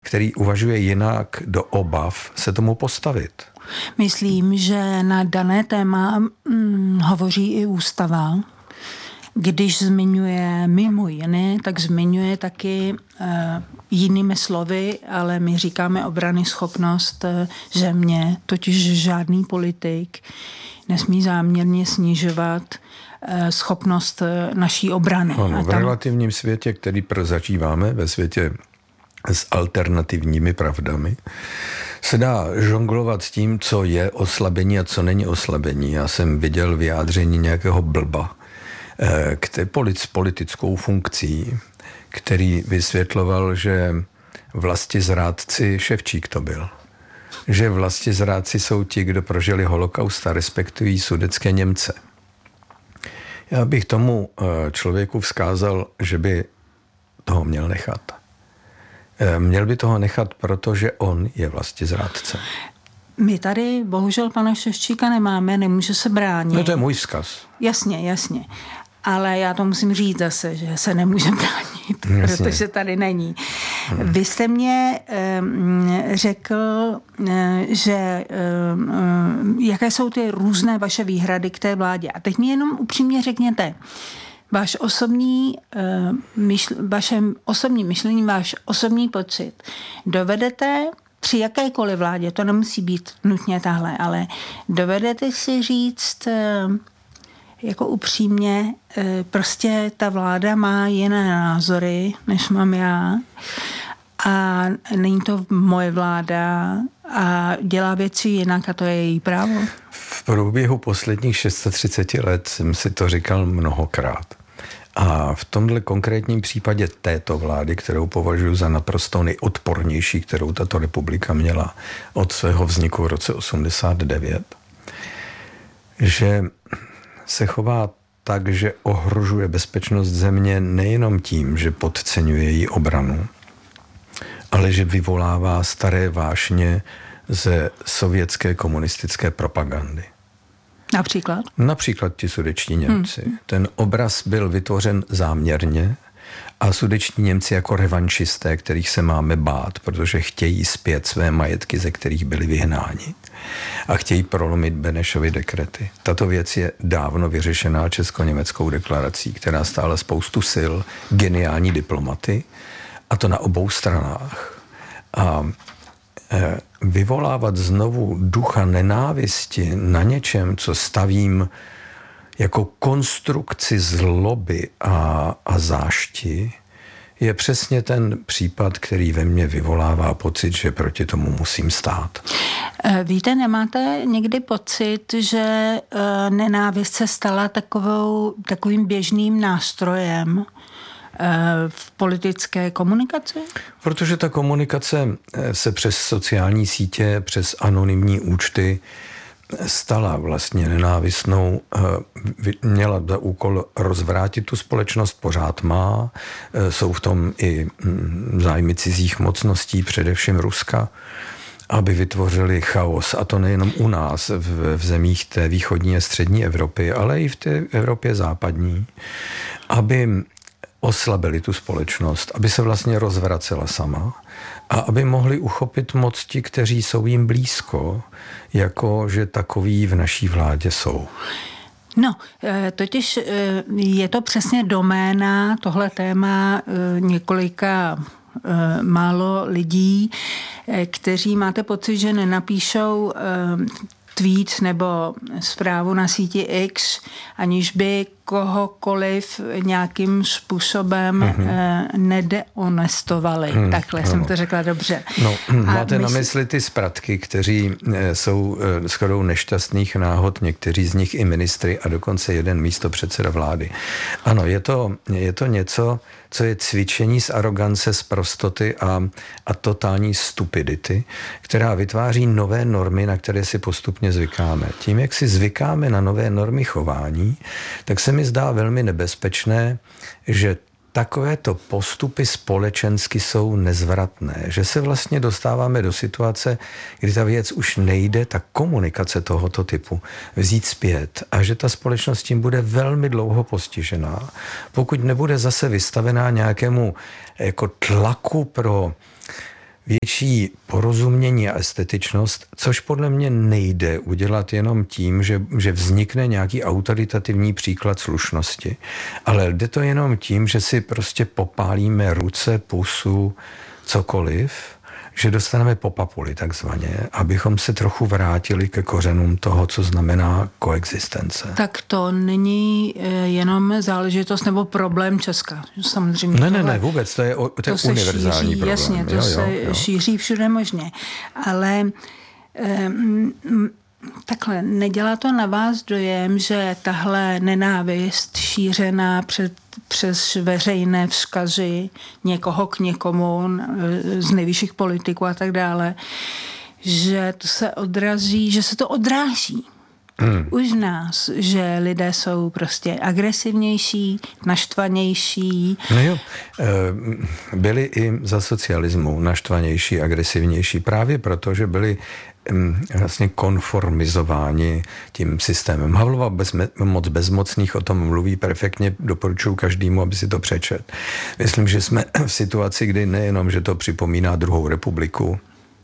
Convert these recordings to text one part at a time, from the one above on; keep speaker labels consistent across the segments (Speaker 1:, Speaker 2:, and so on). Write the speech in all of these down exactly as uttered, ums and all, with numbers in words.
Speaker 1: který uvažuje jinak, do obav se tomu postavit.
Speaker 2: Myslím, že na dané téma hm, hovoří i ústava. Když zmiňuje mimo jiné, tak zmiňuje taky uh, jinými slovy, ale my říkáme obrany schopnost uh, země, totiž žádný politik nesmí záměrně snižovat uh, schopnost uh, naší obrany.
Speaker 1: Ano, v
Speaker 2: tam...
Speaker 1: relativním světě, který prozažíváme, ve světě s alternativními pravdami, se dá žonglovat s tím, co je oslabení a co není oslabení. Já jsem viděl vyjádření nějakého blba, k politickou funkcí, který vysvětloval, že vlastizrádci, Ševčík to byl, že vlastizrádci jsou ti, kdo prožili holokaust a respektují sudetské Němce. Já bych tomu člověku vzkázal, že by toho měl nechat. Měl by toho nechat, protože on je vlastizrádce.
Speaker 2: My tady bohužel pana Ševčíka nemáme, nemůže se bránit.
Speaker 1: No to je můj vzkaz.
Speaker 2: Jasně, jasně. Ale já to musím říct zase, že se nemůže bránit, jasně. Protože tady není. Hmm. Vy jste mě um, řekl, um, že um, jaké jsou ty různé vaše výhrady k té vládě. A teď mi jenom upřímně řekněte, váš osobní, um, myšl, vaše osobní myšlení, váš osobní pocit. Dovedete při jakékoliv vládě, to nemusí být nutně tahle, ale dovedete si říct um, jako upřímně, prostě ta vláda má jiné názory, než mám já. A není to moje vláda a dělá věci jinak a to je její právo.
Speaker 1: V průběhu posledních šest set třicet let jsem si to říkal mnohokrát. A v tomhle konkrétním případě této vlády, kterou považuji za naprosto nejodpornější, kterou tato republika měla od svého vzniku v roce osmdesát devět, že se chová tak, že ohrožuje bezpečnost země nejenom tím, že podceňuje její obranu, ale že vyvolává staré vášně ze sovětské komunistické propagandy.
Speaker 2: Například?
Speaker 1: Například ti sudetští Němci. Hmm. Ten obraz byl vytvořen záměrně a sudetští Němci jako revanšisté, kterých se máme bát, protože chtějí zpět své majetky, ze kterých byli vyhnáni. A chtějí prolomit Benešovy dekrety. Tato věc je dávno vyřešená česko-německou deklarací, která stála spoustu sil, geniální diplomaty, a to na obou stranách. A e, vyvolávat znovu ducha nenávisti na něčem, co stavím jako konstrukci zloby a, a zášti, je přesně ten případ, který ve mně vyvolává pocit, že proti tomu musím stát.
Speaker 2: Víte, nemáte někdy pocit, že nenávist se stala takovou, takovým běžným nástrojem v politické komunikaci? Protože
Speaker 1: ta komunikace se přes sociální sítě, přes anonymní účty stala vlastně nenávistnou, měla za úkol rozvrátit tu společnost, pořád má, jsou v tom i zájmy cizích mocností, především Ruska, aby vytvořili chaos, a to nejenom u nás, v, v zemích té východní a střední Evropy, ale i v té Evropě západní, aby oslabili tu společnost, aby se vlastně rozvracela sama a aby mohli uchopit moc ti, kteří jsou jim blízko, jako že takoví v naší vládě jsou.
Speaker 2: No, totiž je to přesně doména, tohle téma několika málo lidí, kteří máte pocit, že nenapíšou tweet nebo zprávu na síti X, aniž by kohokoliv nějakým způsobem mm-hmm. nedeonestovali. Mm, Takhle ano. jsem to řekla dobře.
Speaker 1: No, máte mysl... na mysli ty spratky, kteří jsou shodou nešťastných náhod, někteří z nich i ministry a dokonce jeden místopředseda vlády. Ano, je to, je to něco, co je cvičení z arogance, z prostoty a, a totální stupidity, která vytváří nové normy, na které si postupně zvykáme. Tím, jak si zvykáme na nové normy chování, tak se mi zdá velmi nebezpečné, že takovéto postupy společensky jsou nezvratné, že se vlastně dostáváme do situace, kdy ta věc už nejde, ta komunikace tohoto typu vzít zpět a že ta společnost tím bude velmi dlouho postižená, pokud nebude zase vystavená nějakému jako tlaku pro větší porozumění a estetičnost, což podle mě nejde udělat jenom tím, že, že vznikne nějaký autoritativní příklad slušnosti. Ale jde to jenom tím, že si prostě popálíme ruce, pusu, cokoliv, že dostaneme po papuli takzvaně, abychom se trochu vrátili ke kořenům toho, co znamená koexistence.
Speaker 2: Tak to není jenom záležitost nebo problém Česka. Samozřejmě.
Speaker 1: Ne, ne, ne, vůbec, to je, to je
Speaker 2: to
Speaker 1: univerzální
Speaker 2: šíří,
Speaker 1: problém.
Speaker 2: Jasně, to
Speaker 1: jo,
Speaker 2: se
Speaker 1: jo, jo.
Speaker 2: šíří všude možně. Ale um, takhle, nedělá to na vás dojem, že tahle nenávist šířená před, přes veřejné vzkazy někoho k někomu z nejvyšších politiků a tak dále, že to se odrazí, že se to odráží hmm. už v nás, že lidé jsou prostě agresivnější, naštvanější.
Speaker 1: No jo, byli i za socialismu naštvanější, agresivnější právě proto, že byli vlastně konformizováni tím systémem. Havlova bezme, moc bezmocných o tom mluví perfektně, doporučuji každému, aby si to přečet. Myslím, že jsme v situaci, kdy nejenom, že to připomíná druhou republiku,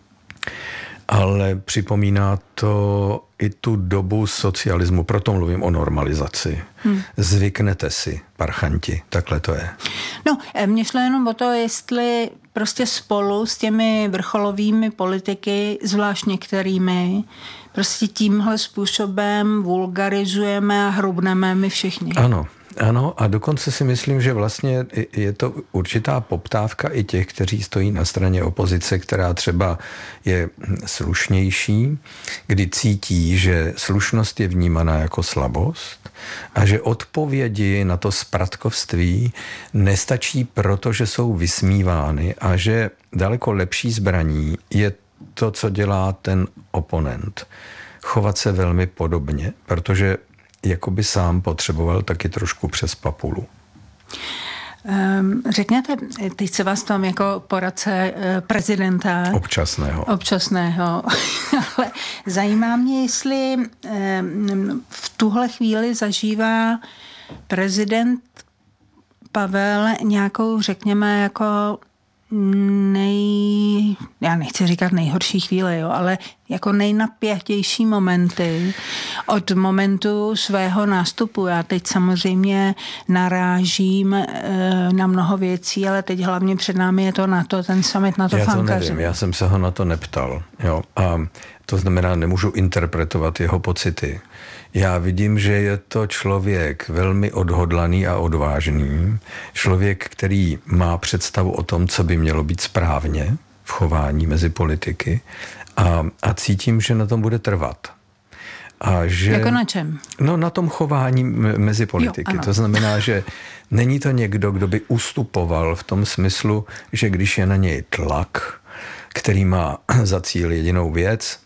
Speaker 1: ale připomíná to i tu dobu socialismu, proto mluvím o normalizaci. Hmm. Zvyknete si, parchanti, takhle to je.
Speaker 2: No, mě šlo jenom o to, jestli prostě spolu s těmi vrcholovými politiky, zvlášť některými, prostě tímhle způsobem vulgarizujeme a hrubneme my všichni.
Speaker 1: Ano. Ano, a dokonce si myslím, že vlastně je to určitá poptávka i těch, kteří stojí na straně opozice, která třeba je slušnější, kdy cítí, že slušnost je vnímaná jako slabost a že odpovědi na to spratkovství nestačí proto, že jsou vysmívány a že daleko lepší zbraní je to, co dělá ten oponent. Chovat se velmi podobně, protože jako by sám potřeboval taky trošku přes papulu.
Speaker 2: Um, řekněte, teď se vás tam jako poradce prezidenta.
Speaker 1: Občasného.
Speaker 2: Občasného. Ale zajímá mě, jestli um, v tuhle chvíli zažívá prezident Pavel nějakou, řekněme, jako nej, já nechci říkat nejhorší chvíle, jo, ale jako nejnapětější momenty od momentu svého nástupu. Já teď samozřejmě narážím e, na mnoho věcí, ale teď hlavně před námi je to NATO, ten summit NATO
Speaker 1: Já to
Speaker 2: fankařů.
Speaker 1: nevím, já jsem se ho na to neptal. Jo, a to znamená, nemůžu interpretovat jeho pocity. Já vidím, že je to člověk velmi odhodlaný a odvážný. Člověk, který má představu o tom, co by mělo být správně v chování mezi politiky. A, a cítím, že na tom bude trvat. A že,
Speaker 2: jako na čem?
Speaker 1: No na tom chování mezi politiky.
Speaker 2: Jo,
Speaker 1: to znamená, že není to někdo, kdo by ustupoval v tom smyslu, že když je na něj tlak, který má za cíl jedinou věc,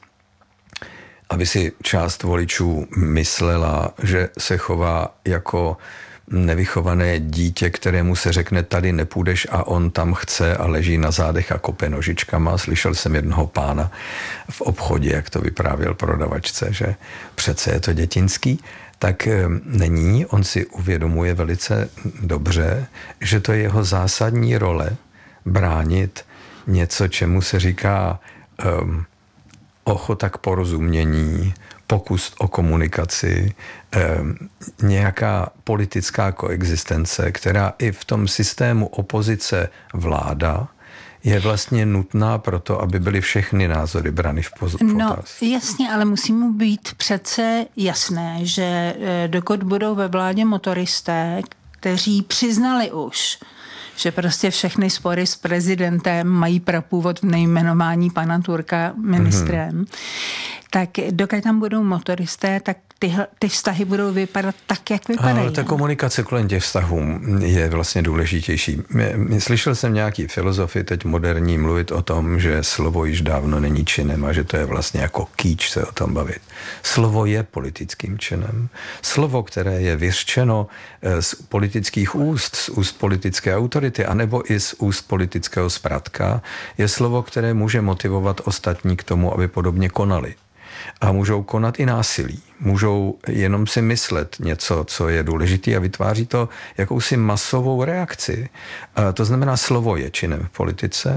Speaker 1: aby si část voličů myslela, že se chová jako nevychované dítě, kterému se řekne, tady nepůjdeš a on tam chce a leží na zádech a kope nožičkama. Slyšel jsem jednoho pána v obchodě, jak to vyprávěl prodavačce, že přece je to dětinský. Tak není, on si uvědomuje velice dobře, že to je jeho zásadní role bránit něco, čemu se říká um, ochota k porozumění, pokus o komunikaci, eh, nějaká politická koexistence, která i v tom systému opozice vláda je vlastně nutná proto, aby byly všechny názory brany v potaz.
Speaker 2: No jasně, ale musí mu být přece jasné, že dokud budou ve vládě motoristé, kteří přiznali už, že prostě všechny spory s prezidentem mají prapůvod v nejmenování pana Turka ministrem, mm-hmm. tak dokud tam budou motoristé, tak ty, ty vztahy budou vypadat tak, jak vypadají.
Speaker 1: Ale ta komunikace kolem těch vztahů je vlastně důležitější. Slyšel jsem nějaký filozofy teď moderní mluvit o tom, že slovo již dávno není činem a že to je vlastně jako kýč se o tom bavit. Slovo je politickým činem. Slovo, které je vyřčeno z politických úst, z úst politické autority, anebo i z úst politického spratka, je slovo, které může motivovat ostatní k tomu, aby podobně konali. A můžou konat i násilí. Můžou jenom si myslet něco, co je důležité a vytváří to jakousi masovou reakci. A to znamená, slovo je činem v politice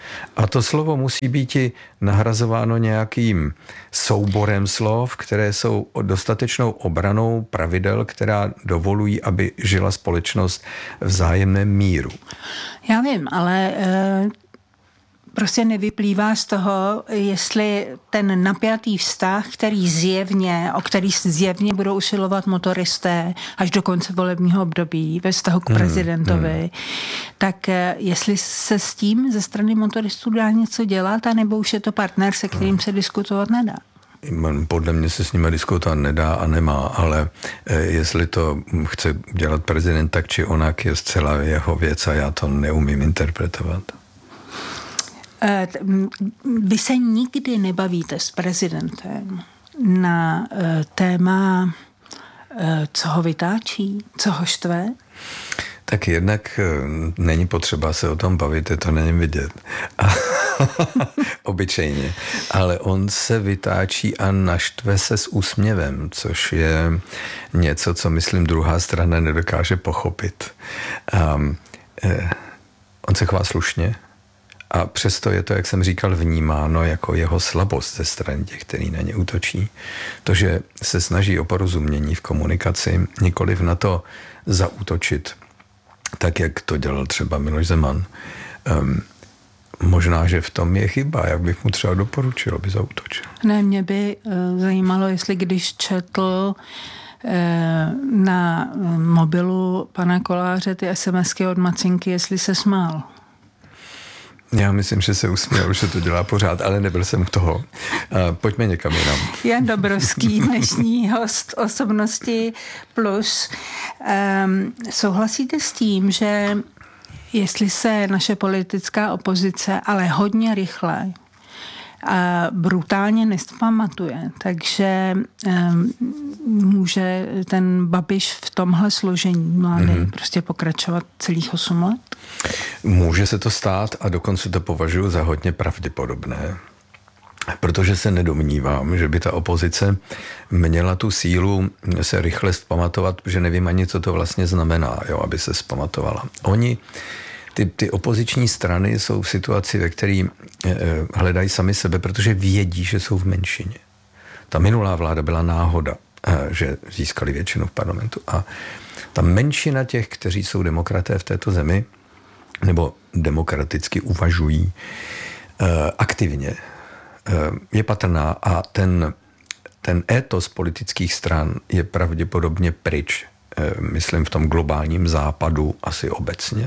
Speaker 1: A to slovo musí být i nahrazováno nějakým souborem slov, které jsou dostatečnou obranou pravidel, která dovolují, aby žila společnost v vzájemném míru.
Speaker 2: Já vím, ale e, prostě nevyplývá z toho, jestli ten napjatý vztah, který zjevně, o který zjevně budou usilovat motoristé až do konce volebního období ve vztahu k prezidentovi, hmm, hmm. tak e, jestli se s tím ze strany motoristů dá něco dělat, anebo už je to partner, se kterým hmm. se diskutovat nedá.
Speaker 1: Podle mě se s nimi diskutovat nedá a nemá, ale jestli to chce dělat prezident tak či onak, je zcela jeho věc a já to neumím interpretovat.
Speaker 2: Vy se nikdy nebavíte s prezidentem na téma, co ho vytáčí, co ho štve?
Speaker 1: Tak jednak není potřeba se o tom bavit, je to není vidět. Obyčejně. Ale on se vytáčí a naštve se s úsměvem, což je něco, co myslím druhá strana nedokáže pochopit. Um, eh, on se chová slušně a přesto je to, jak jsem říkal, vnímáno jako jeho slabost ze strany těch, který na ně útočí. To, že se snaží o porozumění v komunikaci, nikoliv na to zaútočit, tak jak to dělal třeba Miloš Zeman. Um, možná, že v tom je chyba, jak bych mu třeba doporučil, aby zaútočil.
Speaker 2: Ne, mě by uh, zajímalo, jestli když četl uh, na mobilu pana Koláře ty SMSky od Macinky, jestli se smál.
Speaker 1: Já myslím, že se usměl, že to dělá pořád, ale nebyl jsem u toho. Uh, pojďme někam jinam.
Speaker 2: Jan Dobrovský, dnešní host Osobnosti plus. Um, souhlasíte s tím, že jestli se naše politická opozice, ale hodně rychle a brutálně nespamatuje, takže um, může ten Babiš v tomhle složení mladý mm-hmm. prostě pokračovat celých osm let?
Speaker 1: Může se to stát a dokonce to považuji za hodně pravděpodobné. Protože se nedomnívám, že by ta opozice měla tu sílu se rychle vzpamatovat, protože nevím ani, co to vlastně znamená, jo, aby se vzpamatovala. Oni, ty, ty opoziční strany jsou v situaci, ve které eh, hledají sami sebe, protože vědí, že jsou v menšině. Ta minulá vláda byla náhoda, eh, že získali většinu v parlamentu. A ta menšina těch, kteří jsou demokraté v této zemi, nebo demokraticky uvažují eh, aktivně, je patrná a ten, ten étos politických stran je pravděpodobně pryč, myslím v tom globálním západu asi obecně.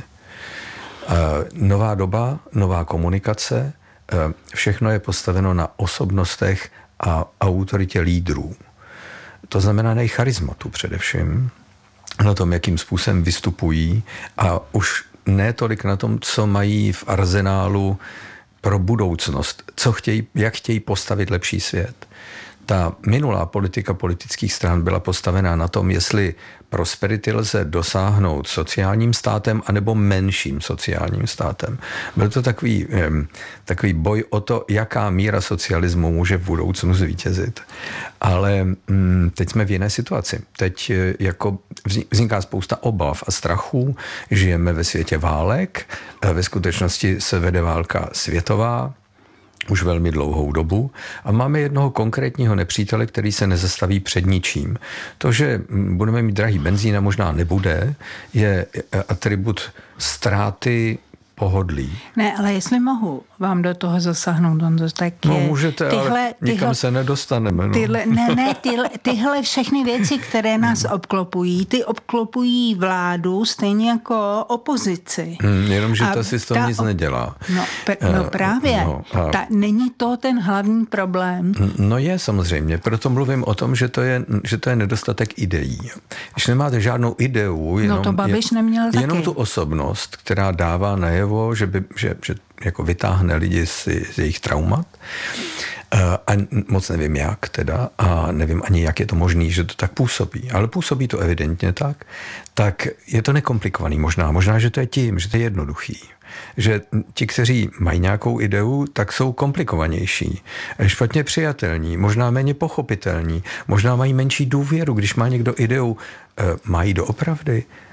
Speaker 1: Nová doba, nová komunikace, všechno je postaveno na osobnostech a autoritě lídrů. To znamená na jejich charizmatu především, na tom, jakým způsobem vystupují a už ne tolik na tom, co mají v arzenálu pro budoucnost, co chtějí, jak chtějí postavit lepší svět. Ta minulá politika politických stran byla postavená na tom, jestli prosperity lze dosáhnout sociálním státem anebo menším sociálním státem. Byl to takový, takový boj o to, jaká míra socialismu může v budoucnu zvítězit. Ale teď jsme v jiné situaci. Teď jako vzniká spousta obav a strachů. Žijeme ve světě válek. Ve skutečnosti se vede válka světová už velmi dlouhou dobu a máme jednoho konkrétního nepřítele, který se nezastaví před ničím. To, že budeme mít drahý benzín a možná nebude, je atribut ztráty pohodlí.
Speaker 2: Ne, ale jestli mohu vám do toho zasáhnout, Honzo, tak
Speaker 1: no, můžete, tyhle, ale nikam tyhle, se nedostaneme. No.
Speaker 2: Tyhle, ne, ne, tyhle, tyhle všechny věci, které nás obklopují, ty obklopují vládu stejně jako opozici.
Speaker 1: Hmm, jenomže ta si z toho nic op... nedělá.
Speaker 2: No, pr- no právě. No, a... ta, není to ten hlavní problém?
Speaker 1: No je samozřejmě. Proto mluvím o tom, že to je, že to je nedostatek ideí. Když nemáte žádnou ideu, jenom,
Speaker 2: no to Babiš neměl taky.
Speaker 1: Jenom tu osobnost, která dává najevo, že, by, že, že jako vytáhne lidi z, z jejich traumat. A moc nevím jak teda a nevím ani jak je to možný, že to tak působí. Ale působí to evidentně tak. Tak je to nekomplikovaný možná. Možná, že to je tím, že to je jednoduchý. Že ti, kteří mají nějakou ideu, tak jsou komplikovanější. Špatně přijatelní, možná méně pochopitelní, možná mají menší důvěru. Když má někdo ideu, má jí doopravdy,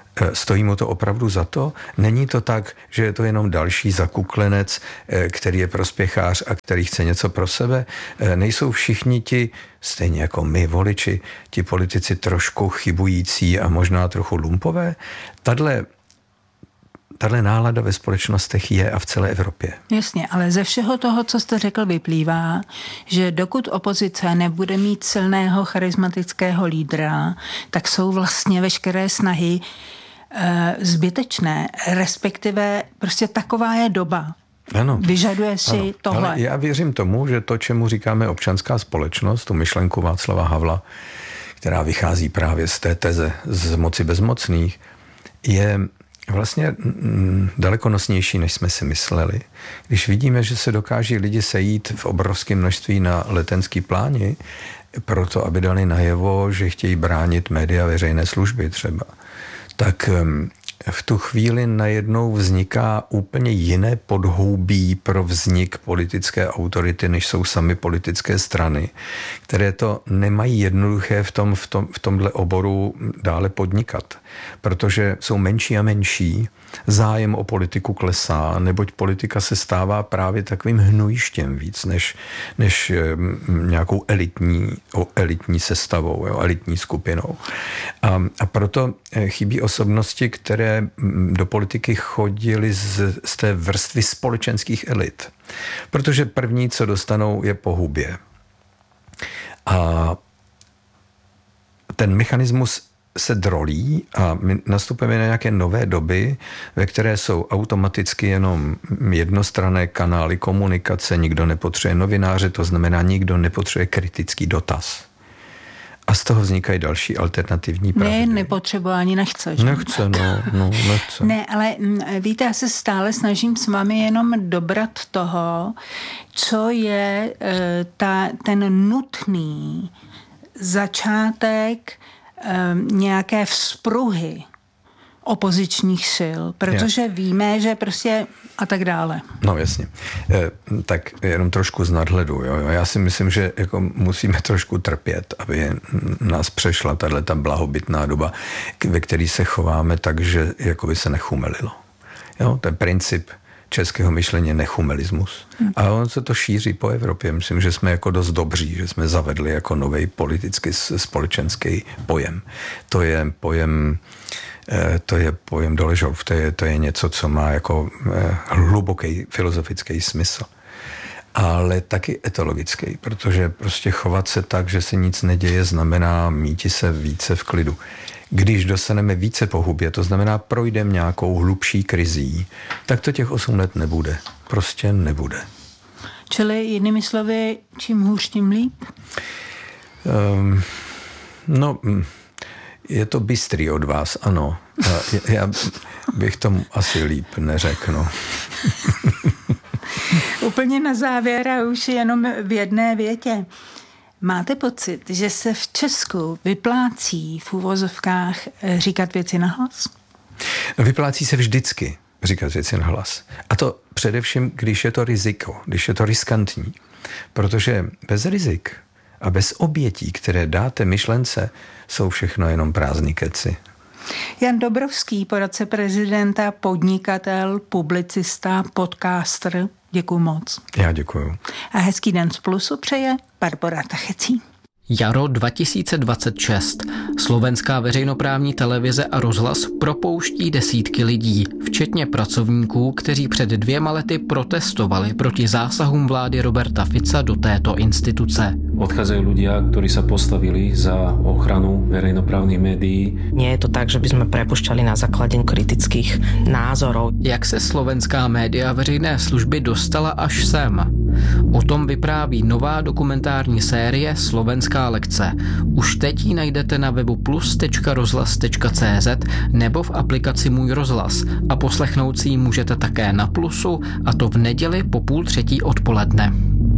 Speaker 1: Stojí mu to opravdu za to? Není to tak, že je to jenom další zakuklenec, který je prospěchář a který chce něco pro sebe? Nejsou všichni ti, stejně jako my voliči, ti politici trošku chybující a možná trochu lumpové? Tadle Tahle nálada ve společnostech je a v celé Evropě.
Speaker 2: Jasně, ale ze všeho toho, co jste řekl, vyplývá, že dokud opozice nebude mít silného charismatického lídra, tak jsou vlastně veškeré snahy e, zbytečné, respektive prostě taková je doba.
Speaker 1: Ano.
Speaker 2: Vyžaduje si ano. tohle.
Speaker 1: Ale já věřím tomu, že to, čemu říkáme občanská společnost, tu myšlenku Václava Havla, která vychází právě z té teze z moci bezmocných, je vlastně daleko nosnější, než jsme si mysleli. Když vidíme, že se dokáží lidi sejít v obrovském množství na letenský pláni, proto aby dali najevo, že chtějí bránit média veřejné služby třeba, tak v tu chvíli najednou vzniká úplně jiné podhoubí pro vznik politické autority, než jsou sami politické strany, které to nemají jednoduché v, tom, v, tom, v tomhle oboru dále podnikat, protože jsou menší a menší, zájem o politiku klesá, neboť politika se stává právě takovým hnojištěm víc, než, než nějakou elitní, elitní sestavou, jo, elitní skupinou. A, a proto chybí osobnosti, které do politiky chodili z, z té vrstvy společenských elit. Protože první, co dostanou, je pohubě. A ten mechanismus se drolí a my nastupujeme na nějaké nové doby, ve které jsou automaticky jenom jednostranné kanály komunikace, nikdo nepotřebuje novináře, to znamená, nikdo nepotřebuje kritický dotaz. A z toho vznikají další alternativní pravdy.
Speaker 2: Ne, nepotřebuje ani nechce. Že?
Speaker 1: Nechce, no, no, nechce.
Speaker 2: Ne, ale víte, já se stále snažím s vámi jenom dobrat toho, co je e, ta, ten nutný začátek e, nějaké vzpruhy opozičních sil, protože je. víme, že prostě a tak dále.
Speaker 1: No jasně. E, tak jenom trošku z nadhledu. Jo? Já si myslím, že jako musíme trošku trpět, aby nás přešla tato blahobytná doba, ve které se chováme tak, že jako by se nechumelilo. Jo? Ten princip českého myšlení nechumelismus. Hmm. A on se to šíří po Evropě. Myslím, že jsme jako dost dobří, že jsme zavedli jako nový politický společenský pojem. To je pojem To je pojem Doležov, to je, to je něco, co má jako hluboký filozofický smysl. Ale taky etologický, protože prostě chovat se tak, že se nic neděje, znamená míti se více v klidu. Když dostaneme více pohubě, to znamená projdeme nějakou hlubší krizí, tak to těch osm let nebude. Prostě nebude.
Speaker 2: Čili jinými slovy, čím hůř, tím líp?
Speaker 1: Um, no... Je to bystrý od vás, ano. Já bych tomu asi líp neřekl. No.
Speaker 2: Úplně na závěr a už jenom v jedné větě. Máte pocit, že se v Česku vyplácí v uvozovkách říkat věci nahlas?
Speaker 1: No, vyplácí se vždycky říkat věci nahlas. A to především, když je to riziko, když je to riskantní. Protože bez rizik a bez obětí, které dáte myšlence, jsou všechno jenom prázdný keci.
Speaker 2: Jan Dobrovský, poradce prezidenta, podnikatel, publicista, podcaster. Děkuju moc.
Speaker 1: Já děkuju.
Speaker 2: A hezký den z Plusu přeje Barbora Tachecí.
Speaker 3: Jaro dva tisíce dvacet šest. Slovenská veřejnoprávní televize a rozhlas propouští desítky lidí, včetně pracovníků, kteří před dvěma lety protestovali proti zásahům vlády Roberta Fica do této instituce.
Speaker 4: Odchádzajú ľudia, ktorí sa postavili za ochranu verejnoprávnych médií.
Speaker 5: Nie je to tak, že by sme prepušťali na základe kritických názorov.
Speaker 3: Jak se slovenská média veřejné služby dostala až sem? O tom vypráví nová dokumentární série Slovenská lekce. Už teď ji najdete na webu plus tečka rozhlas tečka cé zet nebo v aplikaci Můj rozhlas a poslechnout si ji můžete také na Plusu, a to v neděli po půl třetí odpoledne.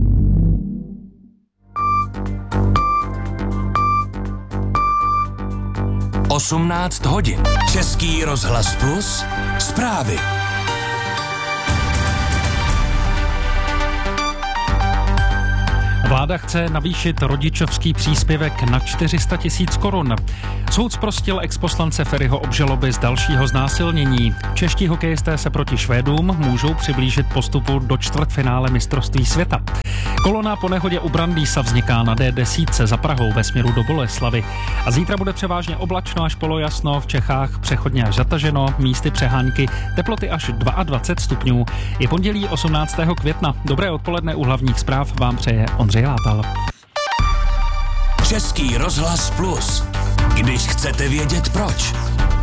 Speaker 6: osmnáct hodin. Český rozhlas Plus. Zprávy.
Speaker 7: Vláda Vláda chce navýšit rodičovský příspěvek na čtyři sta tisíc korun. Soud zprostil exposlance Feriho obžaloby z dalšího znásilnění. Čeští hokejisté se proti Švédům můžou přiblížit postupu do čtvrtfinále mistrovství světa. Kolona po nehodě u Brandýsa vzniká na D deset za Prahou ve směru do Boleslavy. A zítra bude převážně oblačno až polojasno, v Čechách přechodně až zataženo, místy přehánky, teploty až dvacet dva stupňů. Je pondělí osmnáctého května. Dobré odpoledne, u hlavních zpráv vám přeje Ondřej Látal.
Speaker 6: Český rozhlas Plus. Když chcete vědět proč.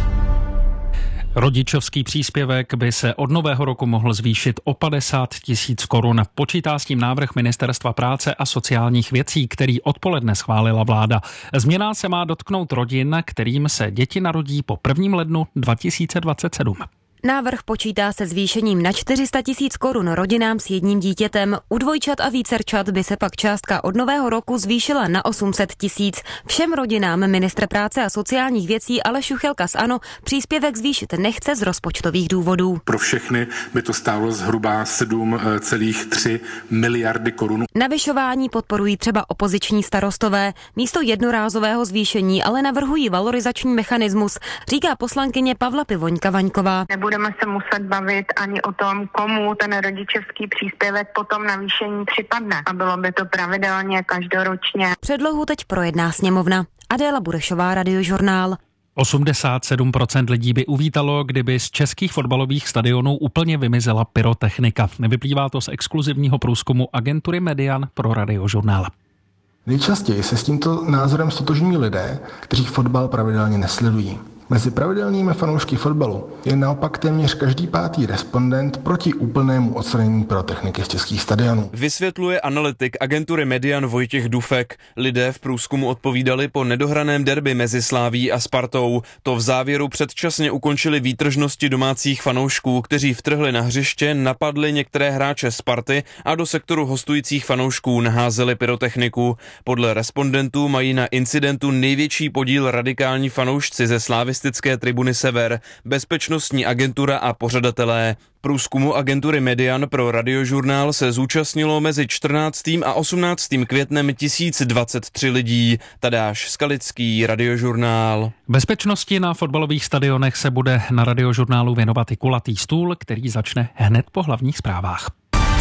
Speaker 7: Rodičovský příspěvek by se od nového roku mohl zvýšit o padesát tisíc korun. Počítá s tím návrh Ministerstva práce a sociálních věcí, který odpoledne schválila vláda. Změna se má dotknout rodin, kterým se děti narodí po prvním lednu dva tisíce dvacet sedm.
Speaker 8: Návrh počítá se zvýšením na čtyři sta tisíc korun rodinám s jedním dítětem. U dvojčat a vícerčat by se pak částka od nového roku zvýšila na osm set tisíc. Všem rodinám ministr práce a sociálních věcí Aleš Juchelka z ANO příspěvek zvýšit nechce z rozpočtových důvodů.
Speaker 9: Pro všechny by to stálo zhruba sedm celá tři miliardy korun.
Speaker 8: Navyšování podporují třeba opoziční starostové. Místo jednorázového zvýšení ale navrhují valorizační mechanismus, říká poslankyně Pavla Pivoňka-Vaňková.
Speaker 10: Budeme se muset bavit ani o tom, komu ten rodičovský příspěvek potom navýšení připadne. A bylo by to pravidelně, každoročně.
Speaker 8: Předlohu teď projedná sněmovna. Adéla Burešová, Radiožurnál.
Speaker 7: osmdesát sedm procent lidí by uvítalo, kdyby z českých fotbalových stadionů úplně vymizela pyrotechnika. Vyplývá to z exkluzivního průzkumu agentury Median pro Radiožurnál.
Speaker 11: Nejčastěji se s tímto názorem stotožní lidé, kteří fotbal pravidelně nesledují. Mezi pravidelnými fanoušky fotbalu je naopak téměř každý pátý respondent proti úplnému odstranění pyrotechniky z českých stadionů.
Speaker 12: Vysvětluje analytik agentury Median Vojtěch Dufek. Lidé v průzkumu odpovídali po nedohraném derby mezi Sláví a Spartou. To v závěru předčasně ukončili výtržnosti domácích fanoušků, kteří vtrhli na hřiště, napadli některé hráče Sparty a do sektoru hostujících fanoušků naházeli pyrotechniku. Podle respondentů mají na incidentu největší podíl radikální fanoušci ze Slávy tribuny Sever, bezpečnostní agentura a pořadatelé. Průzkumu agentury Median pro Radiožurnál se zúčastnilo mezi čtrnáctým a osmnáctým květnem tisíc dvacet tři lidí. Tadáš Skalický, Radiožurnál.
Speaker 7: Bezpečnosti na fotbalových stadionech se bude na Radiožurnálu věnovat i kulatý stůl, který začne hned po hlavních zprávách.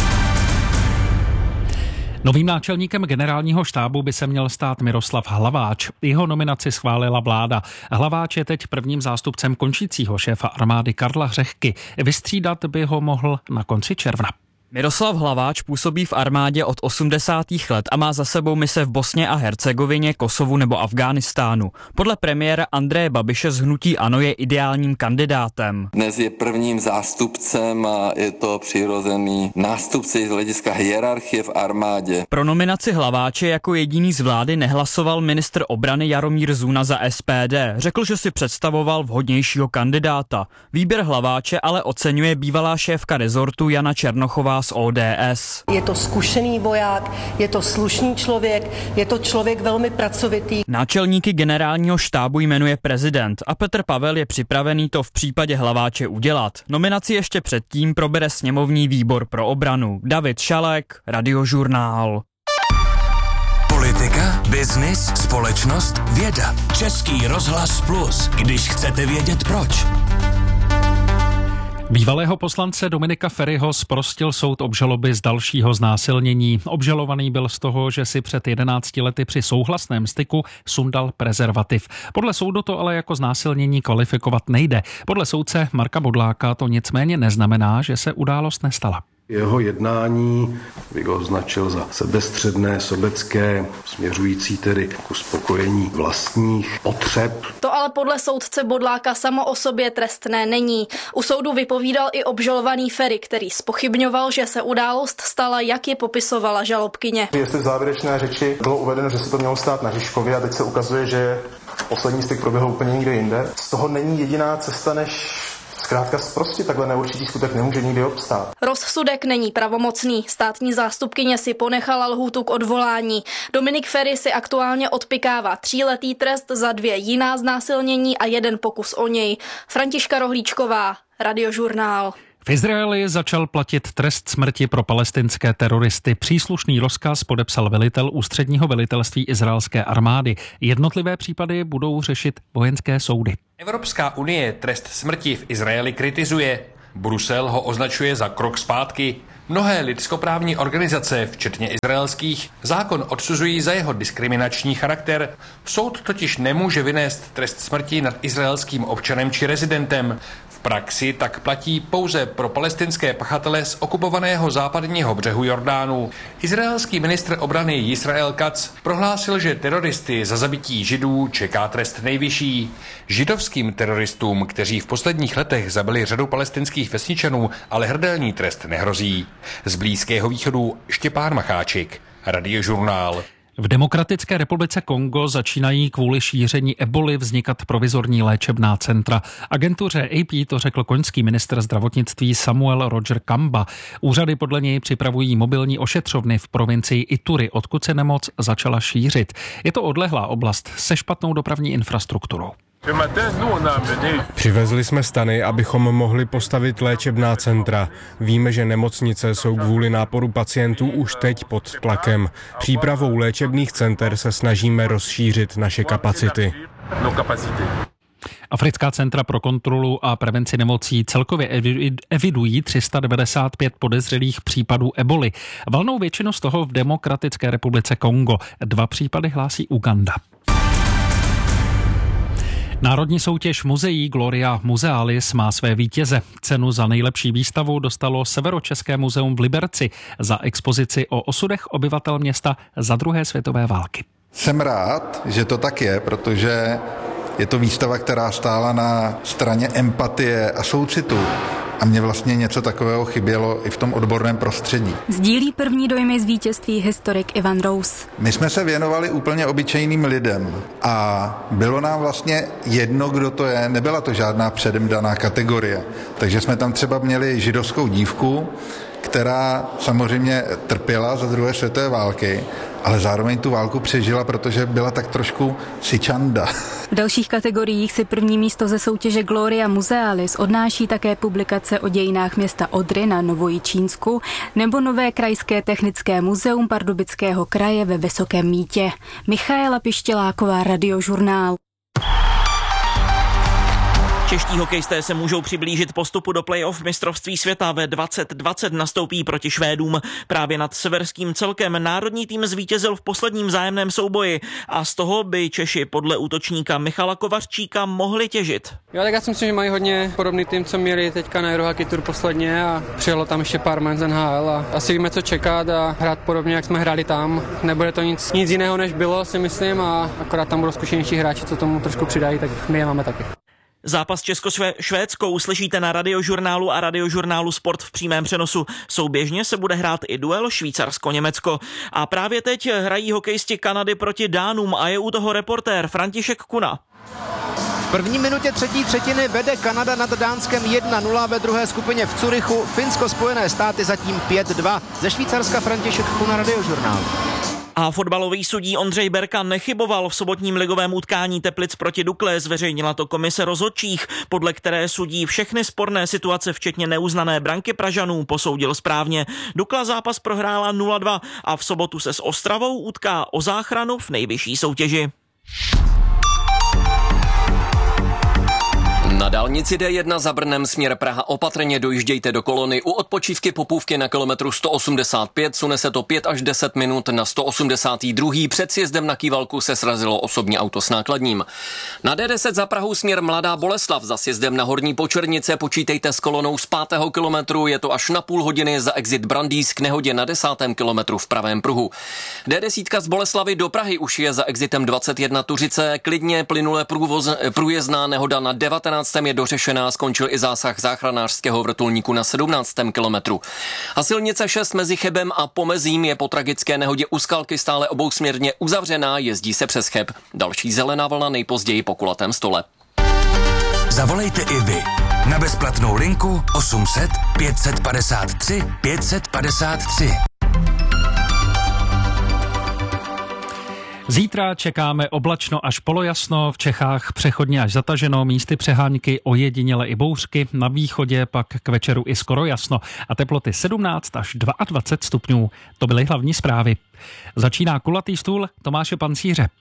Speaker 7: Novým náčelníkem generálního štábu by se měl stát Miroslav Hlaváč. Jeho nominaci schválila vláda. Hlaváč je teď prvním zástupcem končícího šéfa armády Karla Řehky. Vystřídat by ho mohl na konci června.
Speaker 13: Miroslav Hlaváč působí v armádě od osmdesátých let a má za sebou mise v Bosně a Hercegovině, Kosovu nebo Afghánistánu. Podle premiéra Andreje Babiše z hnutí ANO je ideálním kandidátem.
Speaker 14: Dnes je prvním zástupcem a je to přirozený nástupce z hlediska hierarchie v armádě.
Speaker 13: Pro nominaci Hlaváče jako jediný z vlády nehlasoval ministr obrany Jaromír Zuna za S P D. Řekl, že si představoval vhodnějšího kandidáta. Výběr Hlaváče ale oceňuje bývalá šéfka rezortu Jana Černochová z O D S.
Speaker 15: Je to zkušený voják, je to slušný člověk, je to člověk velmi pracovitý.
Speaker 13: Náčelníky generálního štábu jmenuje prezident a Petr Pavel je připravený to v případě Hlaváče udělat. Nominaci ještě předtím probere sněmovní výbor pro obranu. David Šalek, Radiožurnál.
Speaker 6: Politika, biznis, společnost, věda. Český rozhlas Plus. Když chcete vědět proč.
Speaker 7: Bývalého poslance Dominika Feriho zprostil soud obžaloby z dalšího znásilnění. Obžalovaný byl z toho, že si před jedenácti lety při souhlasném styku sundal prezervativ. Podle soudu to ale jako znásilnění kvalifikovat nejde. Podle soudce Marka Bodláka to nicméně neznamená, že se událost nestala.
Speaker 16: Jeho jednání bych ho označil za sebestředné, sobecké, směřující tedy k uspokojení vlastních potřeb.
Speaker 17: To ale podle soudce Bodláka samo o sobě trestné není. U soudu vypovídal i obžalovaný Feri, který zpochybňoval, že se událost stala, jak je popisovala žalobkyně.
Speaker 18: Jestli v závěrečné řeči bylo uvedeno, že se to mělo stát na Žižkově a teď se ukazuje, že poslední styk proběhl úplně někde jinde. Z toho není jediná cesta, než zkrátka prostě takhle neurčitý skutek nemůže nikdy obstát.
Speaker 17: Rozsudek není pravomocný. Státní zástupkyně si ponechala lhůtu k odvolání. Dominik Feri si aktuálně odpykává tříletý trest za dvě jiná znásilnění a jeden pokus o něj. Františka Rohlíčková, Radiožurnál.
Speaker 7: V Izraeli začal platit trest smrti pro palestinské teroristy. Příslušný rozkaz podepsal velitel ústředního velitelství izraelské armády. Jednotlivé případy budou řešit vojenské soudy.
Speaker 19: Evropská unie trest smrti v Izraeli kritizuje. Brusel ho označuje za krok zpátky. Mnohé lidskoprávní organizace, včetně izraelských, zákon odsuzují za jeho diskriminační charakter. Soud totiž nemůže vynést trest smrti nad izraelským občanem či rezidentem. V praxi tak platí pouze pro palestinské pachatele z okupovaného západního břehu Jordánu. Izraelský ministr obrany Yisrael Katz prohlásil, že teroristy za zabití Židů čeká trest nejvyšší. Židovským teroristům, kteří v posledních letech zabili řadu palestinských vesničanů, ale hrdelní trest nehrozí. Z Blízkého východu Štěpán Macháčik, Radiožurnál.
Speaker 7: V Demokratické republice Kongo začínají kvůli šíření eboli vznikat provizorní léčebná centra. Agentuře A P to řekl konžský ministr zdravotnictví Samuel Roger Kamba. Úřady podle něj připravují mobilní ošetřovny v provincii Ituri, odkud se nemoc začala šířit. Je to odlehlá oblast se špatnou dopravní infrastrukturou.
Speaker 20: Přivezli jsme stany, abychom mohli postavit léčebná centra. Víme, že nemocnice jsou kvůli náporu pacientů už teď pod tlakem. Přípravou léčebných center se snažíme rozšířit naše kapacity.
Speaker 7: Africká centra pro kontrolu a prevenci nemocí celkově evidují tři sta devadesát pět podezřelých případů eboli. Valnou většinu z toho v Demokratické republice Kongo. Dva případy hlásí Uganda. Národní soutěž muzeí Gloria Musealis má své vítěze. Cenu za nejlepší výstavu dostalo Severočeské muzeum v Liberci za expozici o osudech obyvatel města za druhé světové války.
Speaker 21: Jsem rád, že to tak je, protože je to výstava, která stála na straně empatie a soucitu. A mně vlastně něco takového chybělo i v tom odborném prostředí.
Speaker 22: Sdílí první dojmy z vítězství historik Ivan Rous.
Speaker 21: My jsme se věnovali úplně obyčejným lidem a bylo nám vlastně jedno, kdo to je. Nebyla to žádná předem daná kategorie. Takže jsme tam třeba měli židovskou dívku, která samozřejmě trpěla za druhé světové války, ale zároveň tu válku přežila, protože byla tak trošku sičanda.
Speaker 22: V dalších kategoriích si první místo ze soutěže Gloria Musealis odnáší také publikace o dějinách města Odry na Novojičínsku nebo nové krajské technické muzeum Pardubického kraje ve Vysokém Mýtě. Michaela Pištěláková, Radiožurnál.
Speaker 23: Čeští hokejisté se můžou přiblížit postupu do play-off mistrovství světa. Ve dvacet dvacet nastoupí proti Švédům. Právě nad severským celkem národní tým zvítězil v posledním vzájemném souboji a z toho by Češi podle útočníka Michala Kovařčíka mohli těžit.
Speaker 24: Jo, tak já si myslím, že mají hodně podobný tým, co měli teďka na Eurohockey Tour posledně a přijelo tam ještě pár men z N H L a asi víme, co čekat a hrát podobně, jak jsme hráli tam. Nebude to nic, nic jiného, než bylo, si myslím, a akorát tam budou zkušenější hráči, co tomu trošku přidají, tak my je máme taky.
Speaker 23: Zápas Česko-Švédsko uslyšíte na Radiožurnálu a Radiožurnálu Sport v přímém přenosu. Souběžně se bude hrát i duel Švýcarsko-Německo. A právě teď hrají hokejisti Kanady proti Dánům a je u toho reportér František Kuna.
Speaker 25: V první minutě třetí třetiny vede Kanada nad Dánskem jedna nula, ve druhé skupině v Curychu Finsko Spojené státy zatím pět dva. Ze Švýcarska František Kuna, Radiožurnál.
Speaker 23: A fotbalový sudí Ondřej Berka nechyboval v sobotním ligovém utkání Teplic proti Dukle, zveřejnila to komise rozhodčích, podle které sudí všechny sporné situace, včetně neuznané branky Pražanů, posoudil správně. Dukla zápas prohrála nula dva a v sobotu se s Ostravou utká o záchranu v nejvyšší soutěži.
Speaker 26: Na dálnici D jedna za Brnem směr Praha opatrně dojíždějte do kolony. U odpočívky Popůvky na kilometru sto osmdesát pět sune se to pět až deset minut. Na sto osmdesát dva před sjezdem na Kývalku se srazilo osobní auto s nákladním. Na D deset za Prahou směr Mladá Boleslav za sjezdem na Horní Počernice počítejte s kolonou z pátého kilometru. Je to až na půl hodiny za exit Brandýs k nehodě na desátém kilometru v pravém pruhu. D deset z Boleslavy do Prahy už je za exitem dvacet jedna Tuřice. Klidně plynule průvoz, průjezdná nehoda na devatenáctém je dořešená, skončil i zásah záchranářského vrtulníku na sedmnáctém kilometru. A silnice šest mezi Chebem a Pomezím je po tragické nehodě u Skalky stále obousměrně uzavřená, jezdí se přes Cheb. Další zelená vlna nejpozději po kulatém stole.
Speaker 6: Zavolejte i vy na bezplatnou linku osm set pět set padesát tři pět set padesát tři.
Speaker 7: Zítra čekáme oblačno až polojasno, v Čechách přechodně až zataženo, místy přehánky, ojediněle i bouřky, na východě pak k večeru i skoro jasno a teploty sedmnáct až dvacet dva stupňů. To byly hlavní zprávy. Začíná kulatý stůl Tomáše Pancíře.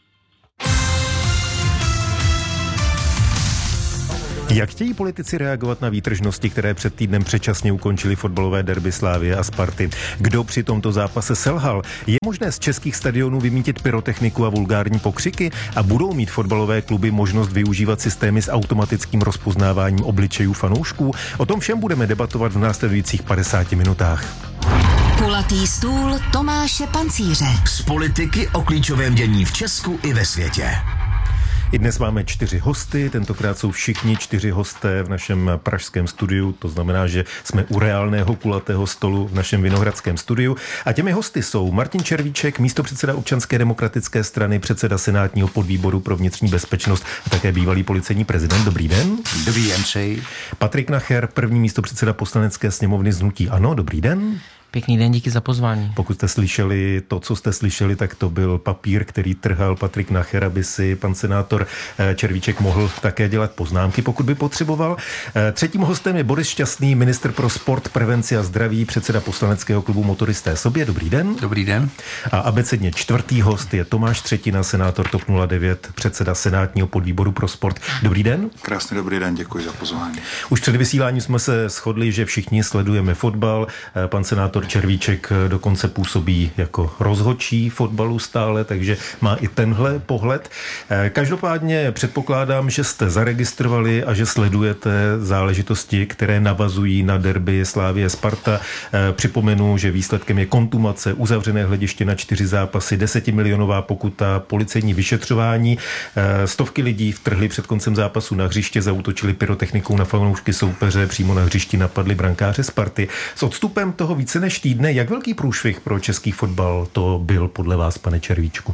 Speaker 1: Jak chtějí politici reagovat na výtržnosti, které před týdnem předčasně ukončily fotbalové derby Slavie a Sparty? Kdo při tomto zápase selhal? Je možné z českých stadionů vymítit pyrotechniku a vulgární pokřiky? A budou mít fotbalové kluby možnost využívat systémy s automatickým rozpoznáváním obličejů fanoušků? O tom všem budeme debatovat v následujících padesáti minutách.
Speaker 2: Kulatý stůl Tomáše Pancíře.
Speaker 6: Z politiky o klíčovém dění v Česku i ve světě.
Speaker 1: I dnes máme čtyři hosty, tentokrát jsou všichni čtyři hosté v našem pražském studiu, to znamená, že jsme u reálného kulatého stolu v našem vinohradském studiu. A těmi hosty jsou Martin Červíček, místopředseda Občanské demokratické strany, předseda senátního podvýboru pro vnitřní bezpečnost a také bývalý policejní prezident. Dobrý den.
Speaker 3: Dobrý den, přeji.
Speaker 1: Patrik Nacher, první místopředseda Poslanecké sněmovny z hnutí ANO. Dobrý den.
Speaker 4: Pěkný den, díky za pozvání.
Speaker 1: Pokud jste slyšeli to, co jste slyšeli, tak to byl papír, který trhal Patrik Nacher, aby si pan senátor Červíček mohl také dělat poznámky, pokud by potřeboval. Třetím hostem je Boris Šťastný, ministr pro sport, prevenci a zdraví, předseda poslaneckého klubu Motoristé sobě. Dobrý den.
Speaker 3: Dobrý den.
Speaker 1: A abecedně čtvrtý host je Tomáš Třetina, senátor TOP nula devět, předseda senátního podvýboru pro sport. Dobrý den.
Speaker 3: Krásný dobrý den, děkuji za pozvání.
Speaker 1: Už před vysíláním jsme se shodli, že všichni sledujeme fotbal. Pan senátor Červíček dokonce působí jako rozhodčí fotbalu stále, takže má i tenhle pohled. Každopádně předpokládám, že jste zaregistrovali a že sledujete záležitosti, které navazují na derby Slavie Sparta. Připomenu, že výsledkem je kontumace, uzavřené hlediště na čtyři zápasy, desetimilionová pokuta, policejní vyšetřování. Stovky lidí vtrhli před koncem zápasu na hřiště, zaútočili pyrotechnikou na fanoušky soupeře, přímo na hřišti napadli brankáře Sparty. S odstupem toho více než týdne, jak velký průšvih pro český fotbal to byl podle vás, pane Červíčku?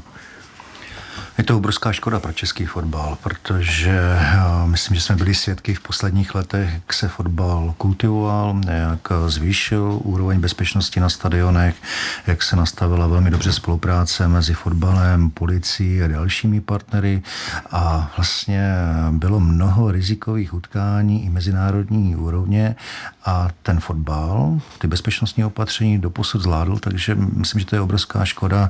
Speaker 3: Je to obrovská škoda pro český fotbal, protože myslím, že jsme byli svědky v posledních letech, jak se fotbal kultivoval, jak zvýšil úroveň bezpečnosti na stadionech, jak se nastavila velmi dobře spolupráce mezi fotbalem, policií a dalšími partnery a vlastně bylo mnoho rizikových utkání i mezinárodní úrovně a ten fotbal, ty bezpečnostní opatření doposud zvládl, takže myslím, že to je obrovská škoda.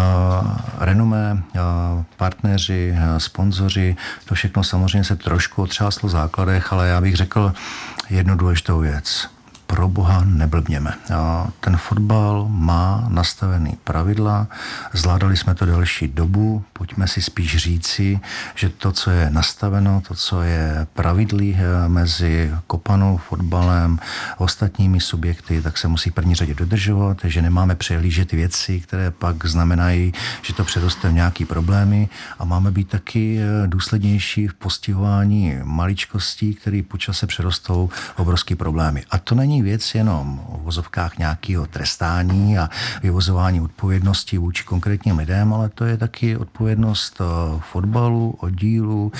Speaker 3: Renomé, partneři, sponzoři, to všechno samozřejmě se trošku otřáslo v základech, ale já bych řekl jednu důležitou věc. Pro boha neblbněme. Ten fotbal má nastavený pravidla, zvládali jsme to delší dobu, pojďme si spíš říci, že to, co je nastaveno, to, co je pravidlí mezi kopanou, fotbalem, ostatními subjekty, tak se musí v první řadě dodržovat, že nemáme přehlížet věci, které pak znamenají, že to předoste nějaký problémy a máme být taky důslednější v postihování maličkostí, které po čase předostou obrovský problémy. A to není věc jenom o vozovkách nějakého trestání a vyvozování odpovědnosti vůči konkrétním lidem, ale to je taky odpovědnost fotbalu, oddílu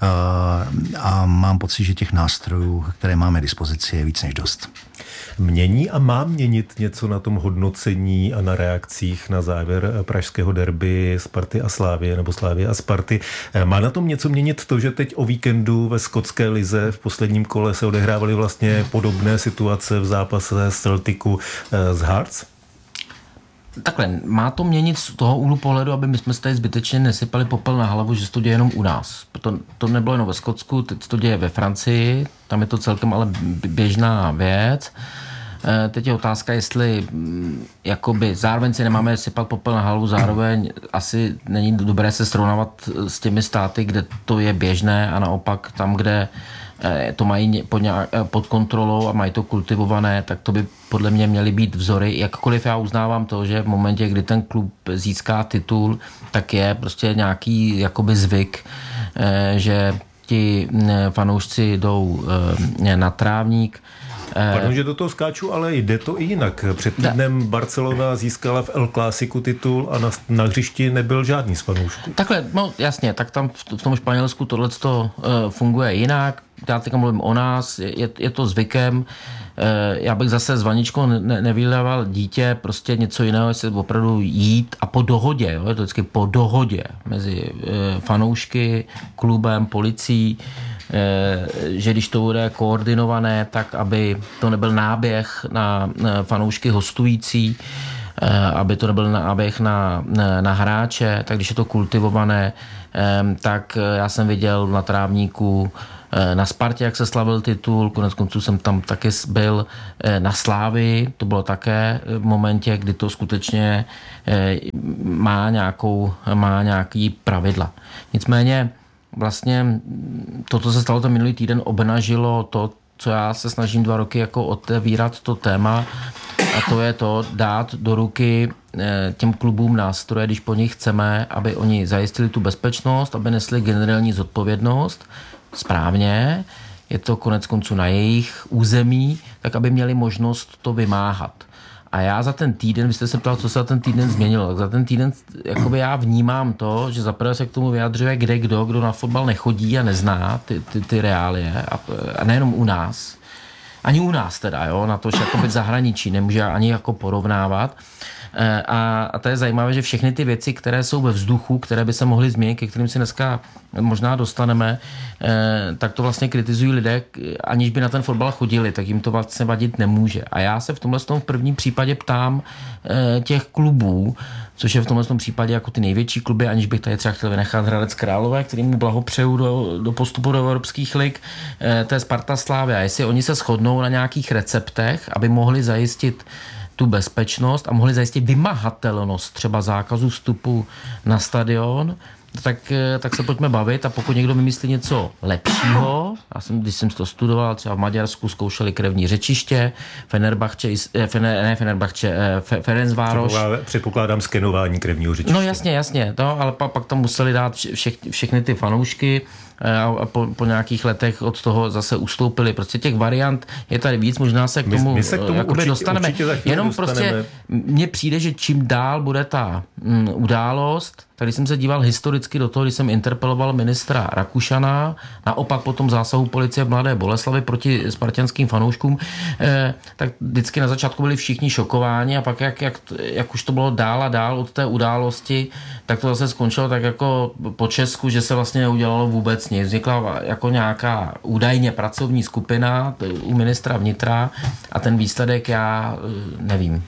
Speaker 3: a mám pocit, že těch nástrojů, které máme k dispozici, je víc než dost.
Speaker 1: Mění a má měnit něco na tom hodnocení a na reakcích na závěr pražského derby Sparty a Slavie nebo Slavie a Sparty? Má na tom něco měnit to, že teď o víkendu ve skotské lize v posledním kole se odehrávaly vlastně podobné situace v zápase Celticu z Hearts?
Speaker 4: Takhle, má to měnit z toho úhlu pohledu, aby my jsme se tady zbytečně nesypali popel na hlavu, že se to děje jenom u nás. To, to nebylo jenom ve Skotsku, teď to děje ve Francii, tam je to celkem ale běžná věc. Teď je otázka, jestli jakoby zároveň si nemáme sypat popel na hlavu, zároveň asi není dobré se srovnávat s těmi státy, kde to je běžné a naopak tam, kde to mají pod, nějak, pod kontrolou a mají to kultivované, tak to by podle mě měly být vzory. Jakkoliv já uznávám to, že v momentě, kdy ten klub získá titul, tak je prostě nějaký jakoby zvyk, že ti fanoušci jdou na trávník.
Speaker 1: Pardon, že do toho skáču, ale jde to i jinak. Před týdnem Barcelona získala v El Clásiku titul a na, na hřišti nebyl žádný z fanoušků.
Speaker 4: Takhle, no jasně, tak tam v, v tom Španělsku tohleto uh, funguje jinak. Já teďka mluvím o nás, je, je to zvykem. já bych zase s vaničkou ne, nevylával dítě, prostě něco jiného, jestli opravdu jít a po dohodě, jo, je to vždycky po dohodě mezi fanoušky, klubem, policií, že když to bude koordinované, tak aby to nebyl náběh na fanoušky hostující, aby to nebyl náběh na, na, na hráče, tak když je to kultivované, tak já jsem viděl na trávníku na Spartě, jak se slavil titul, konec konců jsem tam taky byl na Slávii, to bylo také v momentě, kdy to skutečně má, nějakou, má nějaký pravidla. Nicméně vlastně to, co se stalo ten minulý týden, obnažilo to, co já se snažím dva roky jako otevírat to téma, a to je to dát do ruky těm klubům nástroje, když po nich chceme, aby oni zajistili tu bezpečnost, aby nesli generální zodpovědnost správně, je to konec konců na jejich území, tak aby měli možnost to vymáhat. A já za ten týden, vy jste se ptal, co se za ten týden změnilo, tak za ten týden jakoby já vnímám to, že zaprvé se k tomu vyjadřuje kde kdo, kdo na fotbal nechodí a nezná ty, ty, ty reálie a, a nejenom u nás, ani u nás teda, jo, na to, že jakoby v zahraničí nemůže ani jako porovnávat. A, a to je zajímavé, že všechny ty věci, které jsou ve vzduchu, které by se mohly změnit, ke kterým si dneska možná dostaneme, tak to vlastně kritizují lidé, aniž by na ten fotbal chodili, tak jim to vlastně vadit nemůže. A já se v tomhle tom v prvním případě ptám těch klubů, což je v tomhle tom případě jako ty největší kluby, aniž bych tady třeba chtěl vynechat Hradec Králové, kterým mu blahopřeju do, do postupu do evropských lig, to je Sparta Slavia. Jestli oni se shodnou na nějakých receptech, aby mohli zajistit tu bezpečnost a mohli zajistit vymahatelnost třeba zákazu vstupu na stadion, tak, tak se pojďme bavit a pokud někdo vymyslí něco lepšího, já jsem, když jsem to studoval, třeba v Maďarsku zkoušeli krevní řečiště, Fenerbahče, ne Fenerbahče, Ferencvároš.
Speaker 1: Předpokládám skenování krevního řečiště.
Speaker 4: No jasně, jasně, to, ale pak, pak tam museli dát vše, všechny ty fanoušky a po, po nějakých letech od toho zase ustoupili. Prostě těch variant je tady víc, možná se k tomu,
Speaker 1: my, my se k tomu určitě,
Speaker 4: dostaneme.
Speaker 1: Určitě
Speaker 4: Jenom
Speaker 1: dostaneme.
Speaker 4: Prostě mně přijde, že čím dál bude ta mm, událost, tak když jsem se díval historicky do toho, když jsem interpeloval ministra Rakušana, naopak potom zásahu policie v Mladé Boleslavi proti spartanským fanouškům, eh, tak vždycky na začátku byli všichni šokováni a pak jak, jak, jak už to bylo dál a dál od té události, tak to zase skončilo tak jako po Česku, že se vlastně neudělalo vůbec nic. Vznikla jako nějaká údajně pracovní skupina u ministra vnitra a ten výsledek já nevím.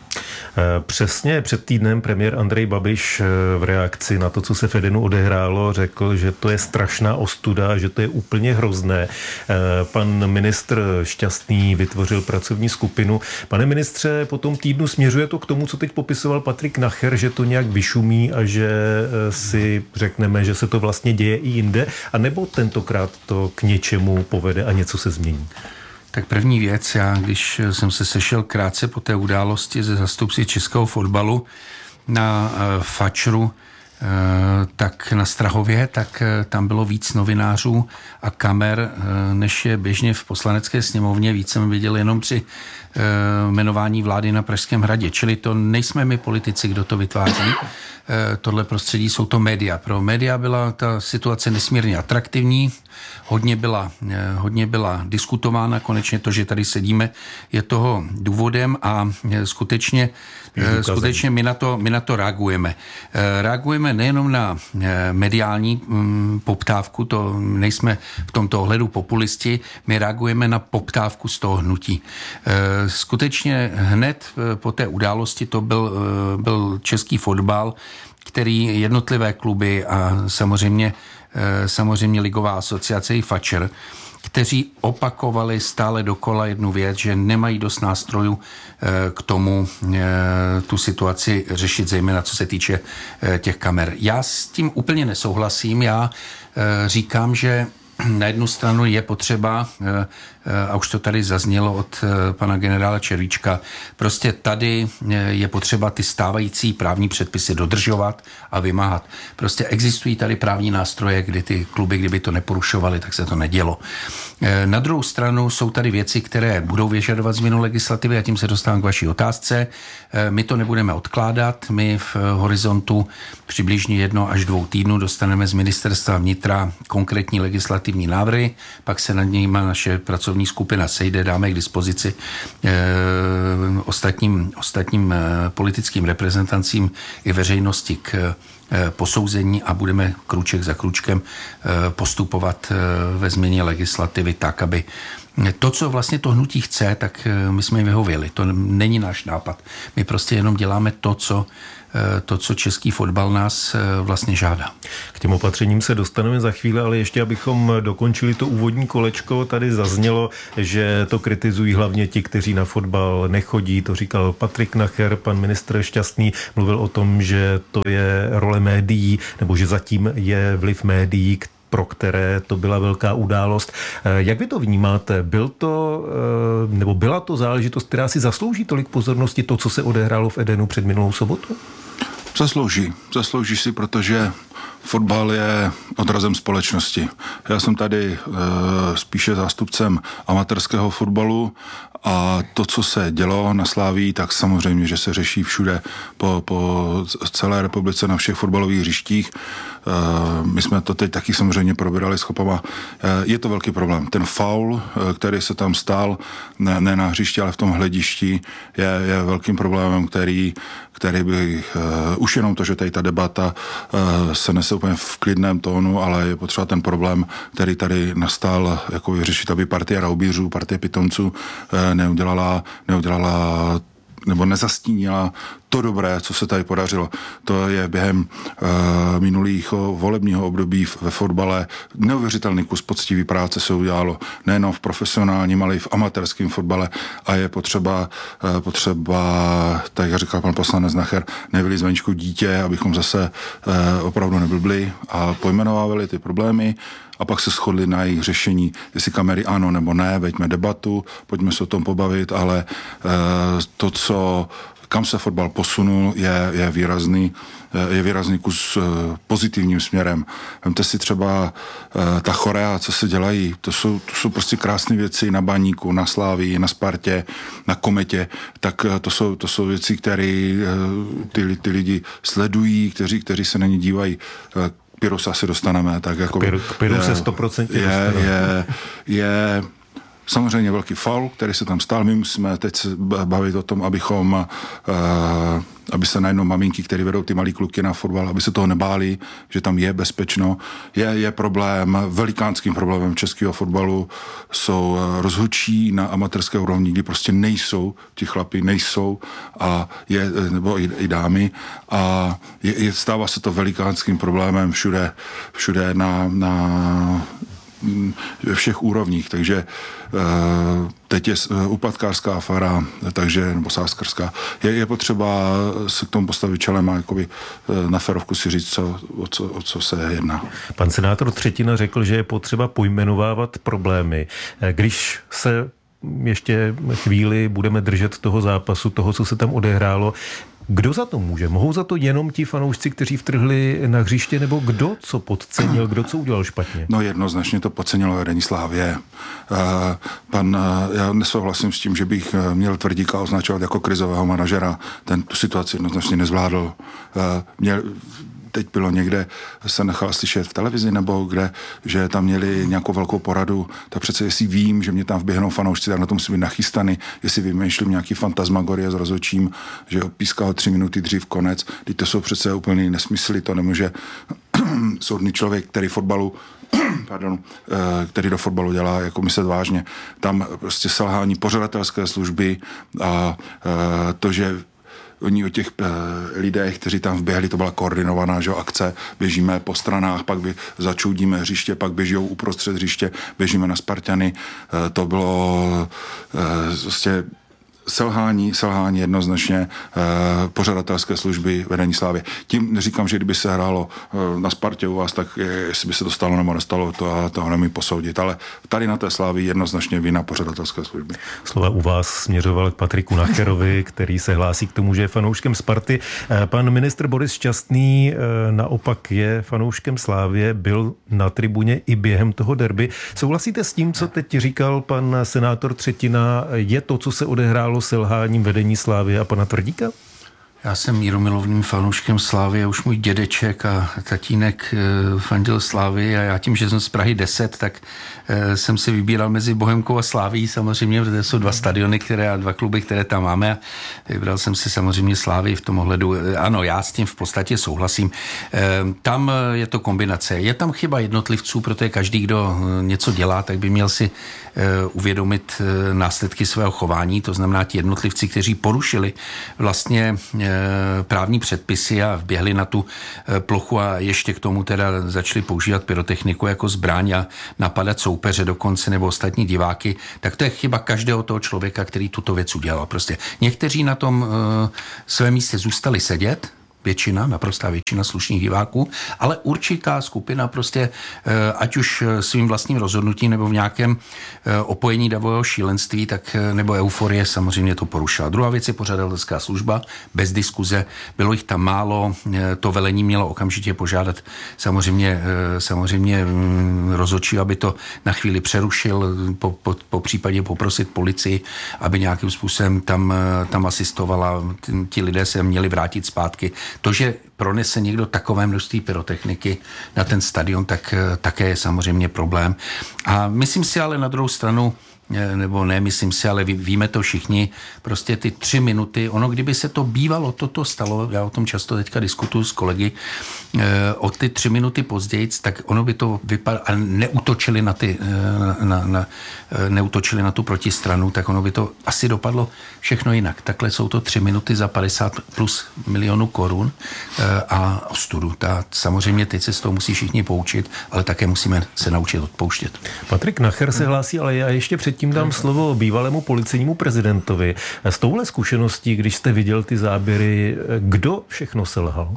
Speaker 1: Přesně před týdnem premiér Andrej Babiš v reakci na to, co se v Edenu odehrálo, řekl, že to je strašná ostuda, že to je úplně hrozné. Pan ministr Šťastný vytvořil pracovní skupinu. Pane ministře, po tom týdnu směřuje to k tomu, co teď popisoval Patrik Nacher, že to nějak vyšumí a že si řekneme, že se to vlastně děje i jinde, a nebo tentokrát to k něčemu povede a něco se změní?
Speaker 5: Tak první věc, já když jsem se sešel krátce po té události ze zástupci českého fotbalu na uh, Fačru, uh, tak na Strahově, tak uh, tam bylo víc novinářů a kamer, uh, než je běžně v Poslanecké sněmovně. Víc jsem viděl jenom při uh, jmenování vlády na Pražském hradě. Čili to nejsme my politici, kdo to vytváří. Tohle prostředí jsou to média. Pro média byla ta situace nesmírně atraktivní, hodně byla, hodně byla diskutována, konečně to, že tady sedíme, je toho důvodem a skutečně, skutečně my na to, my na to reagujeme. Reagujeme nejenom na mediální poptávku, to nejsme v tomto ohledu populisti, my reagujeme na poptávku z toho hnutí. Skutečně hned po té události to byl, byl český fotbal, který jednotlivé kluby a samozřejmě, samozřejmě Ligová asociace i Fatscher, kteří opakovali stále dokola jednu věc, že nemají dost nástrojů k tomu tu situaci řešit, zejména co se týče těch kamer. Já s tím úplně nesouhlasím, já říkám, že na jednu stranu je potřeba, a už to tady zaznělo od pana generála Červíčka, prostě tady je potřeba ty stávající právní předpisy dodržovat a vymáhat. Prostě existují tady právní nástroje, kdy ty kluby, kdyby to neporušovaly, tak se to nedělo. Na druhou stranu jsou tady věci, které budou vyžadovat změnu legislativy a tím se dostávám k vaší otázce. My to nebudeme odkládat, my v horizontu přibližně jedno až dvou týdnů dostaneme z ministerstva vnitra konkrétní legislativní návrhy, pak se nad nimi naše pracovní pracovní skupina sejde, dáme k dispozici e, ostatním, ostatním e, politickým reprezentacím i veřejnosti k e, posouzení a budeme kruček za kručkem e, postupovat e, ve změně legislativy tak, aby to, co vlastně to hnutí chce, tak e, my jsme jim vyhověli. To není náš nápad. My prostě jenom děláme to, co to, co český fotbal nás vlastně žádá.
Speaker 1: K těm opatřením se dostaneme za chvíli, ale ještě abychom dokončili to úvodní kolečko, tady zaznělo, že to kritizují hlavně ti, kteří na fotbal nechodí, to říkal Patrik Nacher, pan ministr Šťastný mluvil o tom, že to je role médií, nebo že zatím je vliv médií, pro které to byla velká událost. Jak vy to vnímáte? Byl to, nebo byla to záležitost, která si zaslouží tolik pozornosti, to, co se odehrálo v Edenu před minulou sobotu?
Speaker 8: Zaslouží. Zaslouží si, protože fotbal je odrazem společnosti. Já jsem tady e, spíše zástupcem amatérského fotbalu a to, co se dělo na Slávii, tak samozřejmě, že se řeší všude po, po celé republice na všech fotbalových hřištích. E, my jsme to teď taky samozřejmě probírali s chopama. E, je to velký problém. Ten faul, který se tam stál, ne, ne na hřišti, ale v tom hledišti, je, je velkým problémem, který, který by e, už jenom to, že tady ta debata e, se nese úplně v klidném tónu, ale je potřeba ten problém, který tady nastal, jako vyřešit, aby partie raubířů, partie pitomců neudělala, neudělala nebo nezastínila to dobré, co se tady podařilo. To je během uh, minulých volebního období ve fotbale neuvěřitelný kus poctivý práce se udělalo nejenom v profesionálním, ale i v amatérském fotbale a je potřeba, uh, potřeba, tak jak říkal pan poslanec Nacher, nebyli zvenčku dítě, abychom zase uh, opravdu neblbli a pojmenovávali ty problémy a pak se shodli na jejich řešení, jestli kamery ano nebo ne, veďme debatu, pojďme se o tom pobavit, ale uh, to, co kam se fotbal posunul, je, je výrazný, je výrazný kus pozitivním směrem. Vemte si třeba ta chorea, co se dělají, to jsou, to jsou prostě krásné věci na Baníku, na Slávii, na Spartě, na Kometě, tak to jsou, to jsou věci, které ty, ty lidi sledují, kteří, kteří se na ně dívají. Pirusa se dostaneme, tak jako...
Speaker 1: K Piru se sto procent
Speaker 8: je, je, je samozřejmě velký faul, který se tam stál. My musíme teď se bavit o tom, abychom, uh, aby se najednou maminky, které vedou ty malý kluky na fotbal, aby se toho nebáli, že tam je bezpečno. Je, je problém, velikánským problémem českého fotbalu jsou rozhodčí na amatérské úrovni, kdy prostě nejsou, ti chlapi nejsou, a je, nebo i, i dámy, a je, je, stává se to velikánským problémem všude, všude na, na ve všech úrovních, takže uh, teď je úplatkářská aféra, takže, nebo sázkařská, je, je potřeba se k tomu postavit čelem a jakoby na férovku si říct, co, o, co, o co se jedná.
Speaker 1: Pan senátor Třetina řekl, že je potřeba pojmenovávat problémy. Když se ještě chvíli budeme držet toho zápasu, toho, co se tam odehrálo, kdo za to může? Mohou za to jenom ti fanoušci, kteří vtrhli na hřiště, nebo kdo co podcenil, kdo co udělal špatně?
Speaker 8: No jednoznačně to podcenilo vedení Slávie. Pan, já nesouhlasím s tím, že bych měl Tvrdíka označovat jako krizového manažera. Ten tu situaci jednoznačně nezvládl. Měl teď bylo někde, se nechal slyšet v televizi nebo kde, že tam měli nějakou velkou poradu, tak přece jestli vím, že mě tam vběhnou fanoušci, tak na to musí být nachystaný, jestli vymýšlím nějaký fantasmagorie s rozhodčím, že pískal tři minuty dřív konec, teď to jsou přece úplný nesmysly, to nemůže soudný člověk, který fotbalu pardon, který do fotbalu dělá jako myslet vážně. Tam prostě selhání pořadatelské služby a to, že oni o těch e, lidech, kteří tam vběhli, to byla koordinovaná že, akce, běžíme po stranách, pak by začoudíme hřiště, pak běží uprostřed hřiště, běžíme na Sparťany. E, to bylo e, prostě selhání, selhání jednoznačně e, pořadatelské služby vedení Slávy. Tím neříkám, že kdyby se hrálo e, na Spartě u vás, tak je, jestli by se to stalo nebo nestalo, to, to nemůžu posoudit, ale tady na té Slávy jednoznačně vina pořadatelské služby.
Speaker 1: Slova u vás směřoval k Patriku Nacherovi, který se hlásí k tomu, že je fanouškem Sparty. Pan ministr Boris Šťastný naopak je fanouškem Slávie, byl na tribuně i během toho derby. Souhlasíte s tím, co teď říkal pan senátor Třetina? Je to, co se odehrálo selháním vedení Slávie a pana Tvrdíka?
Speaker 5: Já jsem mírumilovným fanouškem Slávy a už můj dědeček a tatínek fandil Slávy a já tím, že jsem z Prahy deset, tak jsem si vybíral mezi Bohemkou a Sláví samozřejmě, protože jsou dva stadiony, které a dva kluby, které tam máme a vybral jsem si samozřejmě Slávy v tom ohledu. Ano, já s tím v podstatě souhlasím. Tam je to kombinace. Je tam chyba jednotlivců, protože každý, kdo něco dělá, tak by měl si uvědomit následky svého chování, to znamená ti jednotlivci, kteří porušili vlastně právní předpisy a vběhli na tu plochu a ještě k tomu teda začali používat pyrotechniku jako zbraň a napadat soupeře dokonce nebo ostatní diváky, tak to je chyba každého toho člověka, který tuto věc udělal. Prostě někteří na tom svém místě zůstali sedět, většina, naprostá většina slušných diváků, ale určitá skupina prostě, ať už svým vlastním rozhodnutím nebo v nějakém opojení davového šílenství, tak nebo euforie samozřejmě to porušila. Druhá věc je pořadatelská služba, bez diskuze, bylo jich tam málo, to velení mělo okamžitě požádat samozřejmě, samozřejmě rozhodčí, aby to na chvíli přerušil, po, po, po případě poprosit policii, aby nějakým způsobem tam, tam asistovala, ti lidé se měli vrátit zpátky. To, že pronese někdo takové množství pyrotechniky na ten stadion, tak také je samozřejmě problém. A myslím si ale na druhou stranu, nebo ne, myslím si, ale víme to všichni, prostě ty tři minuty, ono kdyby se to bývalo, toto stalo, já o tom často teďka diskutuju s kolegy, o ty tři minuty později, tak ono by to vypadalo, a neutočili na ty, na, na, neutočili na tu protistranu, tak ono by to asi dopadlo všechno jinak. Takhle jsou to tři minuty za padesát plus milionů korun a ostudu. Ta, samozřejmě teď se z toho musí všichni poučit, ale také musíme se naučit odpouštět.
Speaker 1: Patrik Nacher se hlásí, ale já ještě předtím dám slovo bývalému policejnímu prezidentovi. S touhle zkušeností, když jste viděl ty záběry, kdo všechno selhal?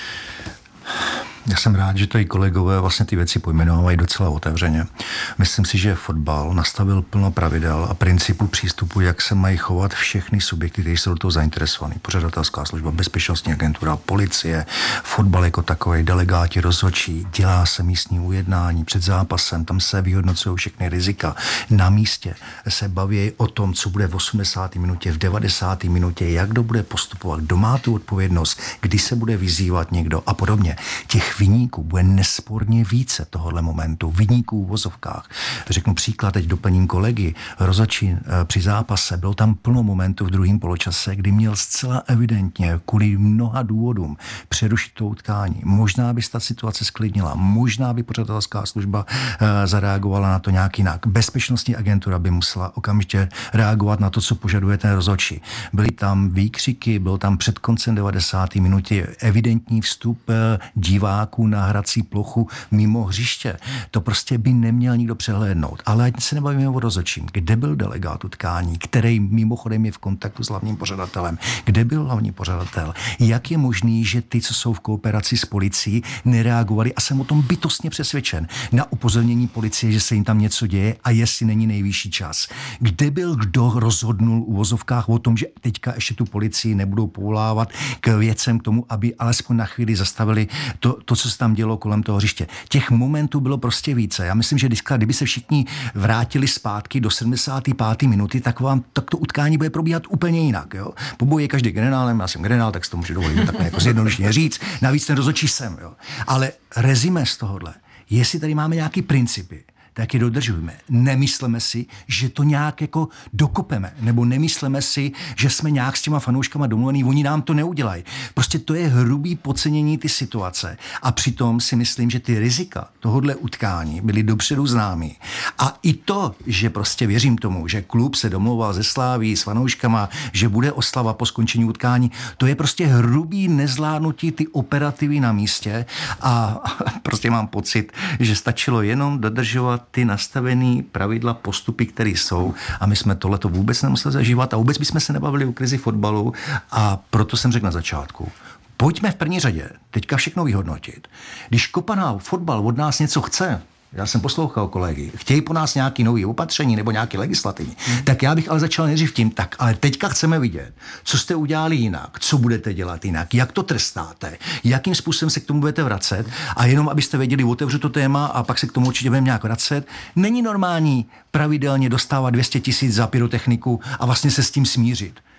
Speaker 3: Já jsem rád, že tady kolegové vlastně ty věci pojmenovávají docela otevřeně. Myslím si, že fotbal nastavil plno pravidel a principů přístupu, jak se mají chovat všechny subjekty, kteří jsou do toho zainteresovaní. Pořadatelská služba, bezpečnostní agentura, policie, fotbal jako takový, delegáti, rozhodčí, dělá se místní ujednání před zápasem, tam se vyhodnocují všechny rizika. Na místě se baví o tom, co bude v osmdesáté minutě, v devadesáté minutě, jak kdo bude postupovat, kdo má tu odpovědnost, kdy se bude vyzývat někdo a podobně. Těch viníků bude nesporně více tohohle momentu. Viníků v vozovkách. Řeknu příklad, teď doplním kolegy. Rozhodčí při zápase, bylo tam plno momentů v druhém poločase, kdy měl zcela evidentně kvůli mnoha důvodům přerušit to utkání. Možná by se ta situace sklidnila, možná by pořadatelská služba zareagovala na to nějak jinak. Bezpečnostní agentura by musela okamžitě reagovat na to, co požaduje ten rozhodčí. Byly tam výkřiky, byl tam před koncem devadesáté minuty evidentní vstup diváků na hrací plochu mimo hřiště. To prostě by neměl nikdo přehlédnout. Ale ať se nebavíme o rozhodčím. Kde byl delegát utkání, který mimochodem je v kontaktu s hlavním pořadatelem? Kde byl hlavní pořadatel? Jak je možný, že ty, co jsou v kooperaci s policií, nereagovali? A jsem o tom bytostně přesvědčen. Na upozornění policie, že se jim tam něco děje a jestli není nejvyšší čas. Kde byl, kdo rozhodnul u vozovkách o tom, že teďka ještě tu policii nebudou povolávat k věcem k tomu, aby alespoň na chvíli zastavili to, to, co se tam dělo kolem toho hřiště. Těch momentů bylo prostě více. Já myslím, že kdyby se všichni vrátili zpátky do sedmdesáté páté minuty, tak vám tak to utkání bude probíhat úplně jinak. Jo? Po boji je každý generálem, já jsem generál, tak si to můžu dovolit takhle jako zjednodušeně říct. Navíc ten rozhodčí jsem. Jo? Ale rezime z tohohle, jestli tady máme nějaký principy, tak je dodržujeme. Nemyslíme si, že to nějak jako dokopeme, nebo nemyslíme si, že jsme nějak s těma fanouškama domluvený, oni nám to neudělají. Prostě to je hrubý podcenění ty situace. A přitom si myslím, že ty rizika tohodle utkání byly dopředu známý. A i to, že prostě věřím tomu, že klub se domlouval ze Sláví s fanouškama, že bude oslava po skončení utkání, to je prostě hrubý nezvládnutí ty operativy na místě a prostě mám pocit, že stačilo jenom dodržovat ty nastavené pravidla, postupy, které jsou a my jsme tohleto vůbec nemuseli zažívat a vůbec bychom se nebavili o krizi fotbalu a proto jsem řekl na začátku. Pojďme v první řadě teďka všechno vyhodnotit. Když kopaná fotbal od nás něco chce, já jsem poslouchal kolegy, chtějí po nás nějaké nové opatření nebo nějaké legislativní, hmm. tak já bych ale začal nejdřív tím, tak ale teďka chceme vidět, co jste udělali jinak, co budete dělat jinak, jak to trestáte, jakým způsobem se k tomu budete vracet a jenom abyste věděli, otevřu to téma a pak se k tomu určitě budeme nějak vracet. Není normální pravidelně dostávat dvě stě tisíc za pyrotechniku a vlastně se s tím smířit.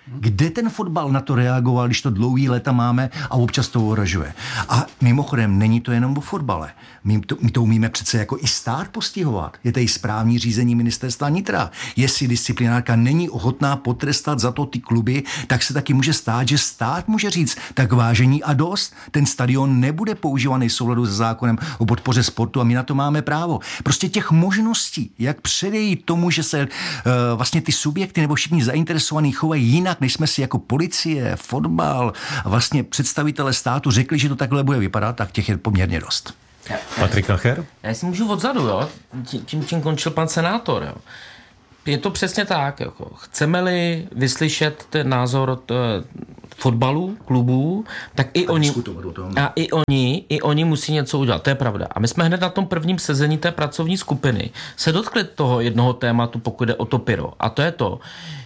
Speaker 3: Kde ten fotbal na to reagoval, když to dlouhý léta máme a občas to ohrožuje? A mimochodem, není to jenom o fotbale. My to, my to umíme přece jako i stát postihovat. Je tady správní řízení ministerstva vnitra. Jestli disciplinárka není ochotná potrestat za to ty kluby, tak se taky může stát, že stát může říct, tak vážení a dost, ten stadion nebude používaný v souladu se zákonem o podpoře sportu a my na to máme právo. Prostě těch možností, jak předejít tomu, že se uh, vlastně ty subjekty nebo všichni zainteresovaní chovají jinak, než jsme si jako policie, fotbal a vlastně představitelé státu řekli, že to takhle bude vypadat, tak těch je poměrně dost.
Speaker 1: Patrik Nacher?
Speaker 4: Já si můžu odzadu, jo? Tím, tím končil pan senátor, jo? Je to přesně tak, jako chceme-li vyslyšet ten názor t, fotbalu, klubů, tak i oni, a i oni, i oni musí něco udělat, to je pravda. A my jsme hned na tom prvním sezení té pracovní skupiny se dotkli toho jednoho tématu, pokud jde o to pyro. A to je to,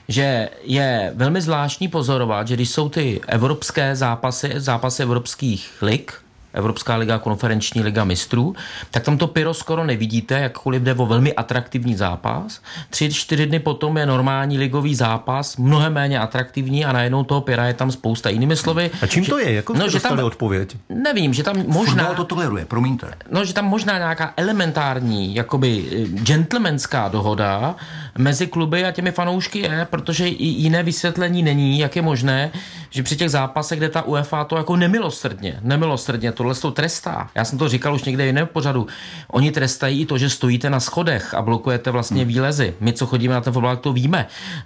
Speaker 4: že je velmi zvláštní pozorovat, že když jsou ty evropské zápasy, zápasy evropských lig, Evropská liga, konferenční liga mistrů, tak tam to pyro skoro nevidíte, jakkoliv jde o velmi atraktivní zápas. Tři, čtyři dny potom je normální ligový zápas, mnohem méně atraktivní a najednou toho pyra je tam spousta. Jinými slovy...
Speaker 1: A čím
Speaker 4: že,
Speaker 1: to je? Jako jste no, dostali tam, odpověď?
Speaker 4: Nevím, že tam možná...
Speaker 3: Fotbal to toleruje, promiňte.
Speaker 4: No, že tam možná nějaká elementární, jakoby gentlemanská dohoda mezi kluby a těmi fanoušky je, protože i jiné vysvětlení není, jak je možné, že při těch zápasech, kde ta UEFA to jako nemilosrdně, nemilosrdně tohle to trestá. Já jsem to říkal už někde jiném pořadu. Oni trestají i to, že stojíte na schodech a blokujete vlastně výlezy. My, co chodíme na ten fotbal, to víme.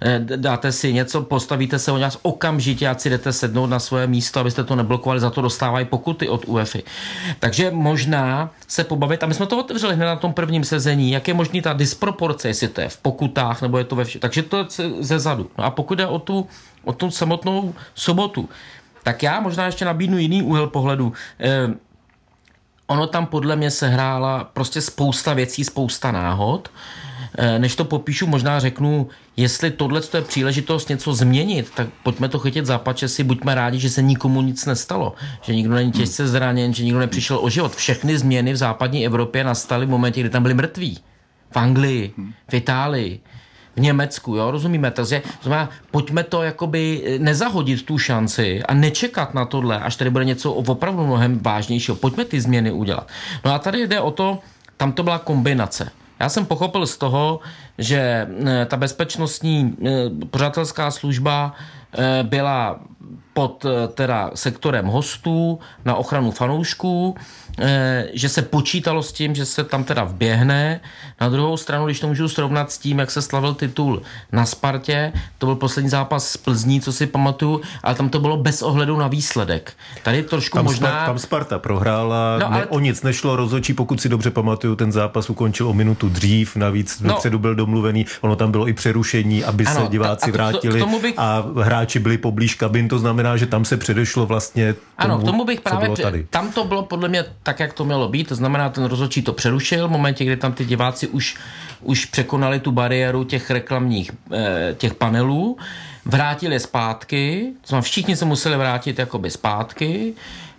Speaker 4: Dáte si něco, postavíte se o nás okamžitě a si jdete sednout na svoje místo, abyste to neblokovali, za to dostávají pokuty od UEFA. Takže možná se pobavit, a my jsme to otevřeli hned na tom prvním sezení, jak je možný ta disproporce, jestli to je v pokutách, nebo je to ve všem. Takže to je ze zadu. No a pokud jde o tu, o tu samotnou sobotu, tak já možná ještě nabídnu jiný úhel pohledu. Eh, ono tam podle mě sehrála prostě spousta věcí, spousta náhod. Eh, než to popíšu, možná řeknu, jestli tohle je příležitost něco změnit, tak pojďme to chytit za pače si, buďme rádi, že se nikomu nic nestalo, že nikdo není těžce zraněn, že nikdo nepřišel o život. Všechny změny v západní Evropě nastaly v momentě, kdy tam byli mrtví. V Anglii, v Itálii, v Německu, jo, rozumíme? Takže znamená, pojďme to jakoby nezahodit tu šanci a nečekat na tohle, až tady bude něco opravdu mnohem vážnějšího. Pojďme ty změny udělat. No a tady jde o to, tam to byla kombinace. Já jsem pochopil z toho, že ta bezpečnostní pořadatelská služba byla pod teda sektorem hostů na ochranu fanoušků, že se počítalo s tím, že se tam teda vběhne. Na druhou stranu, když to můžu srovnat s tím, jak se slavil titul na Spartě, to byl poslední zápas z Plzní, co si pamatuju, ale tam to bylo bez ohledu na výsledek. Tady trošku
Speaker 1: tam
Speaker 4: možná...
Speaker 1: Spar- tam Sparta prohrála,
Speaker 4: no, ale...
Speaker 1: ne, o nic nešlo, rozhodčí, pokud si dobře pamatuju, ten zápas ukončil o minutu dřív, navíc no. dopředu byl domluvený, ono tam bylo i přerušení, aby ano, se diváci a, a vrátili to, bych... a hráči byli poblíž kabin, to znamená, že tam se předešlo vlastně tomu,
Speaker 4: ano, k tomu bych právě,
Speaker 1: tady.
Speaker 4: Tam to bylo podle mě tak, jak to mělo být, to znamená, ten rozhodčí to přerušil v momentě, kdy tam ty diváci už, už překonali tu bariéru těch reklamních eh, těch panelů, vrátili zpátky, to znamená, všichni se museli vrátit jakoby zpátky.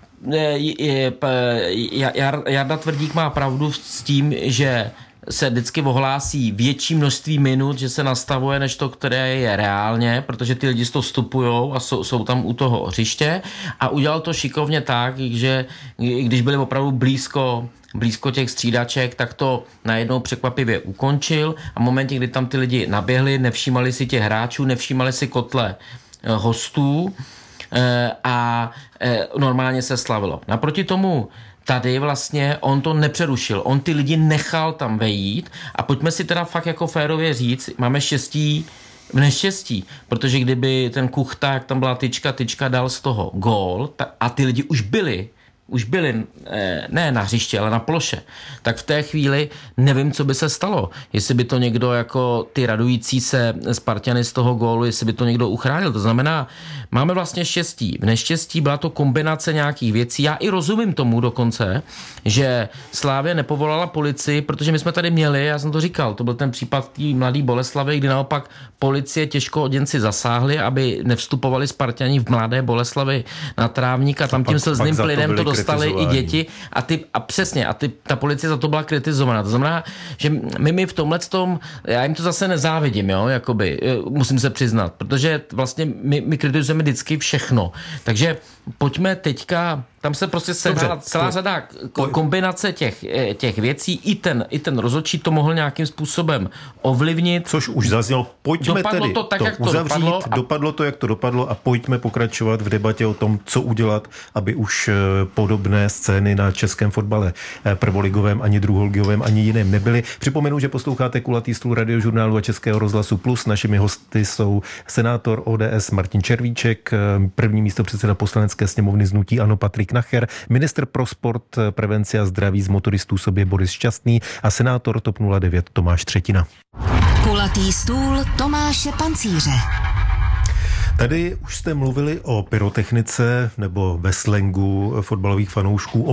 Speaker 4: Jarda Tvrdík má pravdu s tím, že se vždycky ohlásí větší množství minut, že se nastavuje, než to, které je reálně, protože ty lidi z toho vstupujou a jsou, jsou tam u toho hřiště a udělal to šikovně tak, že když byli opravdu blízko blízko těch střídaček, tak to najednou překvapivě ukončil a v momentě, kdy tam ty lidi naběhli, nevšímali si těch hráčů, nevšímali si kotle hostů a normálně se slavilo. Naproti tomu tady vlastně on to nepřerušil, on ty lidi nechal tam vejít a pojďme si teda fakt jako férově říct, máme štěstí v neštěstí, protože kdyby ten Kuchta, jak tam byla tyčka, tyčka dal z toho gól a ty lidi už byli, už byli ne na hřiště, ale na ploše, tak v té chvíli nevím, co by se stalo. Jestli by to někdo jako ty radující se Spartany z toho gólu, jestli by to někdo uchránil. To znamená, máme vlastně štěstí. V neštěstí byla to kombinace nějakých věcí. Já i rozumím tomu dokonce, že Slavia nepovolala policii, protože my jsme tady měli, já jsem to říkal, to byl ten případ té mladé Boleslavy, kdy naopak policie těžko oděnci zasáhli, aby nevstupovali Spartani v mladé Boleslavi na trávník a tam tím slzným plynem to dostali i děti a, ty, a přesně, a ty, ta policie za to byla kritizovaná. To znamená, že my, my v tomhle tom, já jim to zase nezávidím, jo, jakoby, musím se přiznat, protože vlastně my, my kritizujeme vždycky všechno. Takže pojďme teďka, tam se prostě sehrala celá řada kombinace těch, těch věcí, i ten, i ten rozhodčí to mohl nějakým způsobem ovlivnit.
Speaker 1: Což už zaznělo, pojďme
Speaker 4: dopadlo
Speaker 1: tedy
Speaker 4: to tak,
Speaker 1: to
Speaker 4: jak to
Speaker 1: uzavřít,
Speaker 4: dopadlo, a...
Speaker 1: dopadlo to, jak to dopadlo a pojďme pokračovat v debatě o tom, co udělat, aby už podobné scény na českém fotbale prvoligovém, ani druholigovém, ani jiném nebyly. Připomenu, že posloucháte Kulatý stůl Radiožurnálu a Českého rozhlasu Plus. Našimi hosty jsou senátor O D S Martin Červíček, první místopředseda Poslanecké sněmovny z hnutí ANO Patrik Nacher, ministr pro sport, prevenci a zdraví z motoristů sobě Boris Šťastný a senátor TOP nula devět Tomáš Třetina.
Speaker 2: Kulatý stůl Tomáše Pancíře.
Speaker 1: Tady už jste mluvili o pyrotechnice nebo ve slangu fotbalových fanoušků o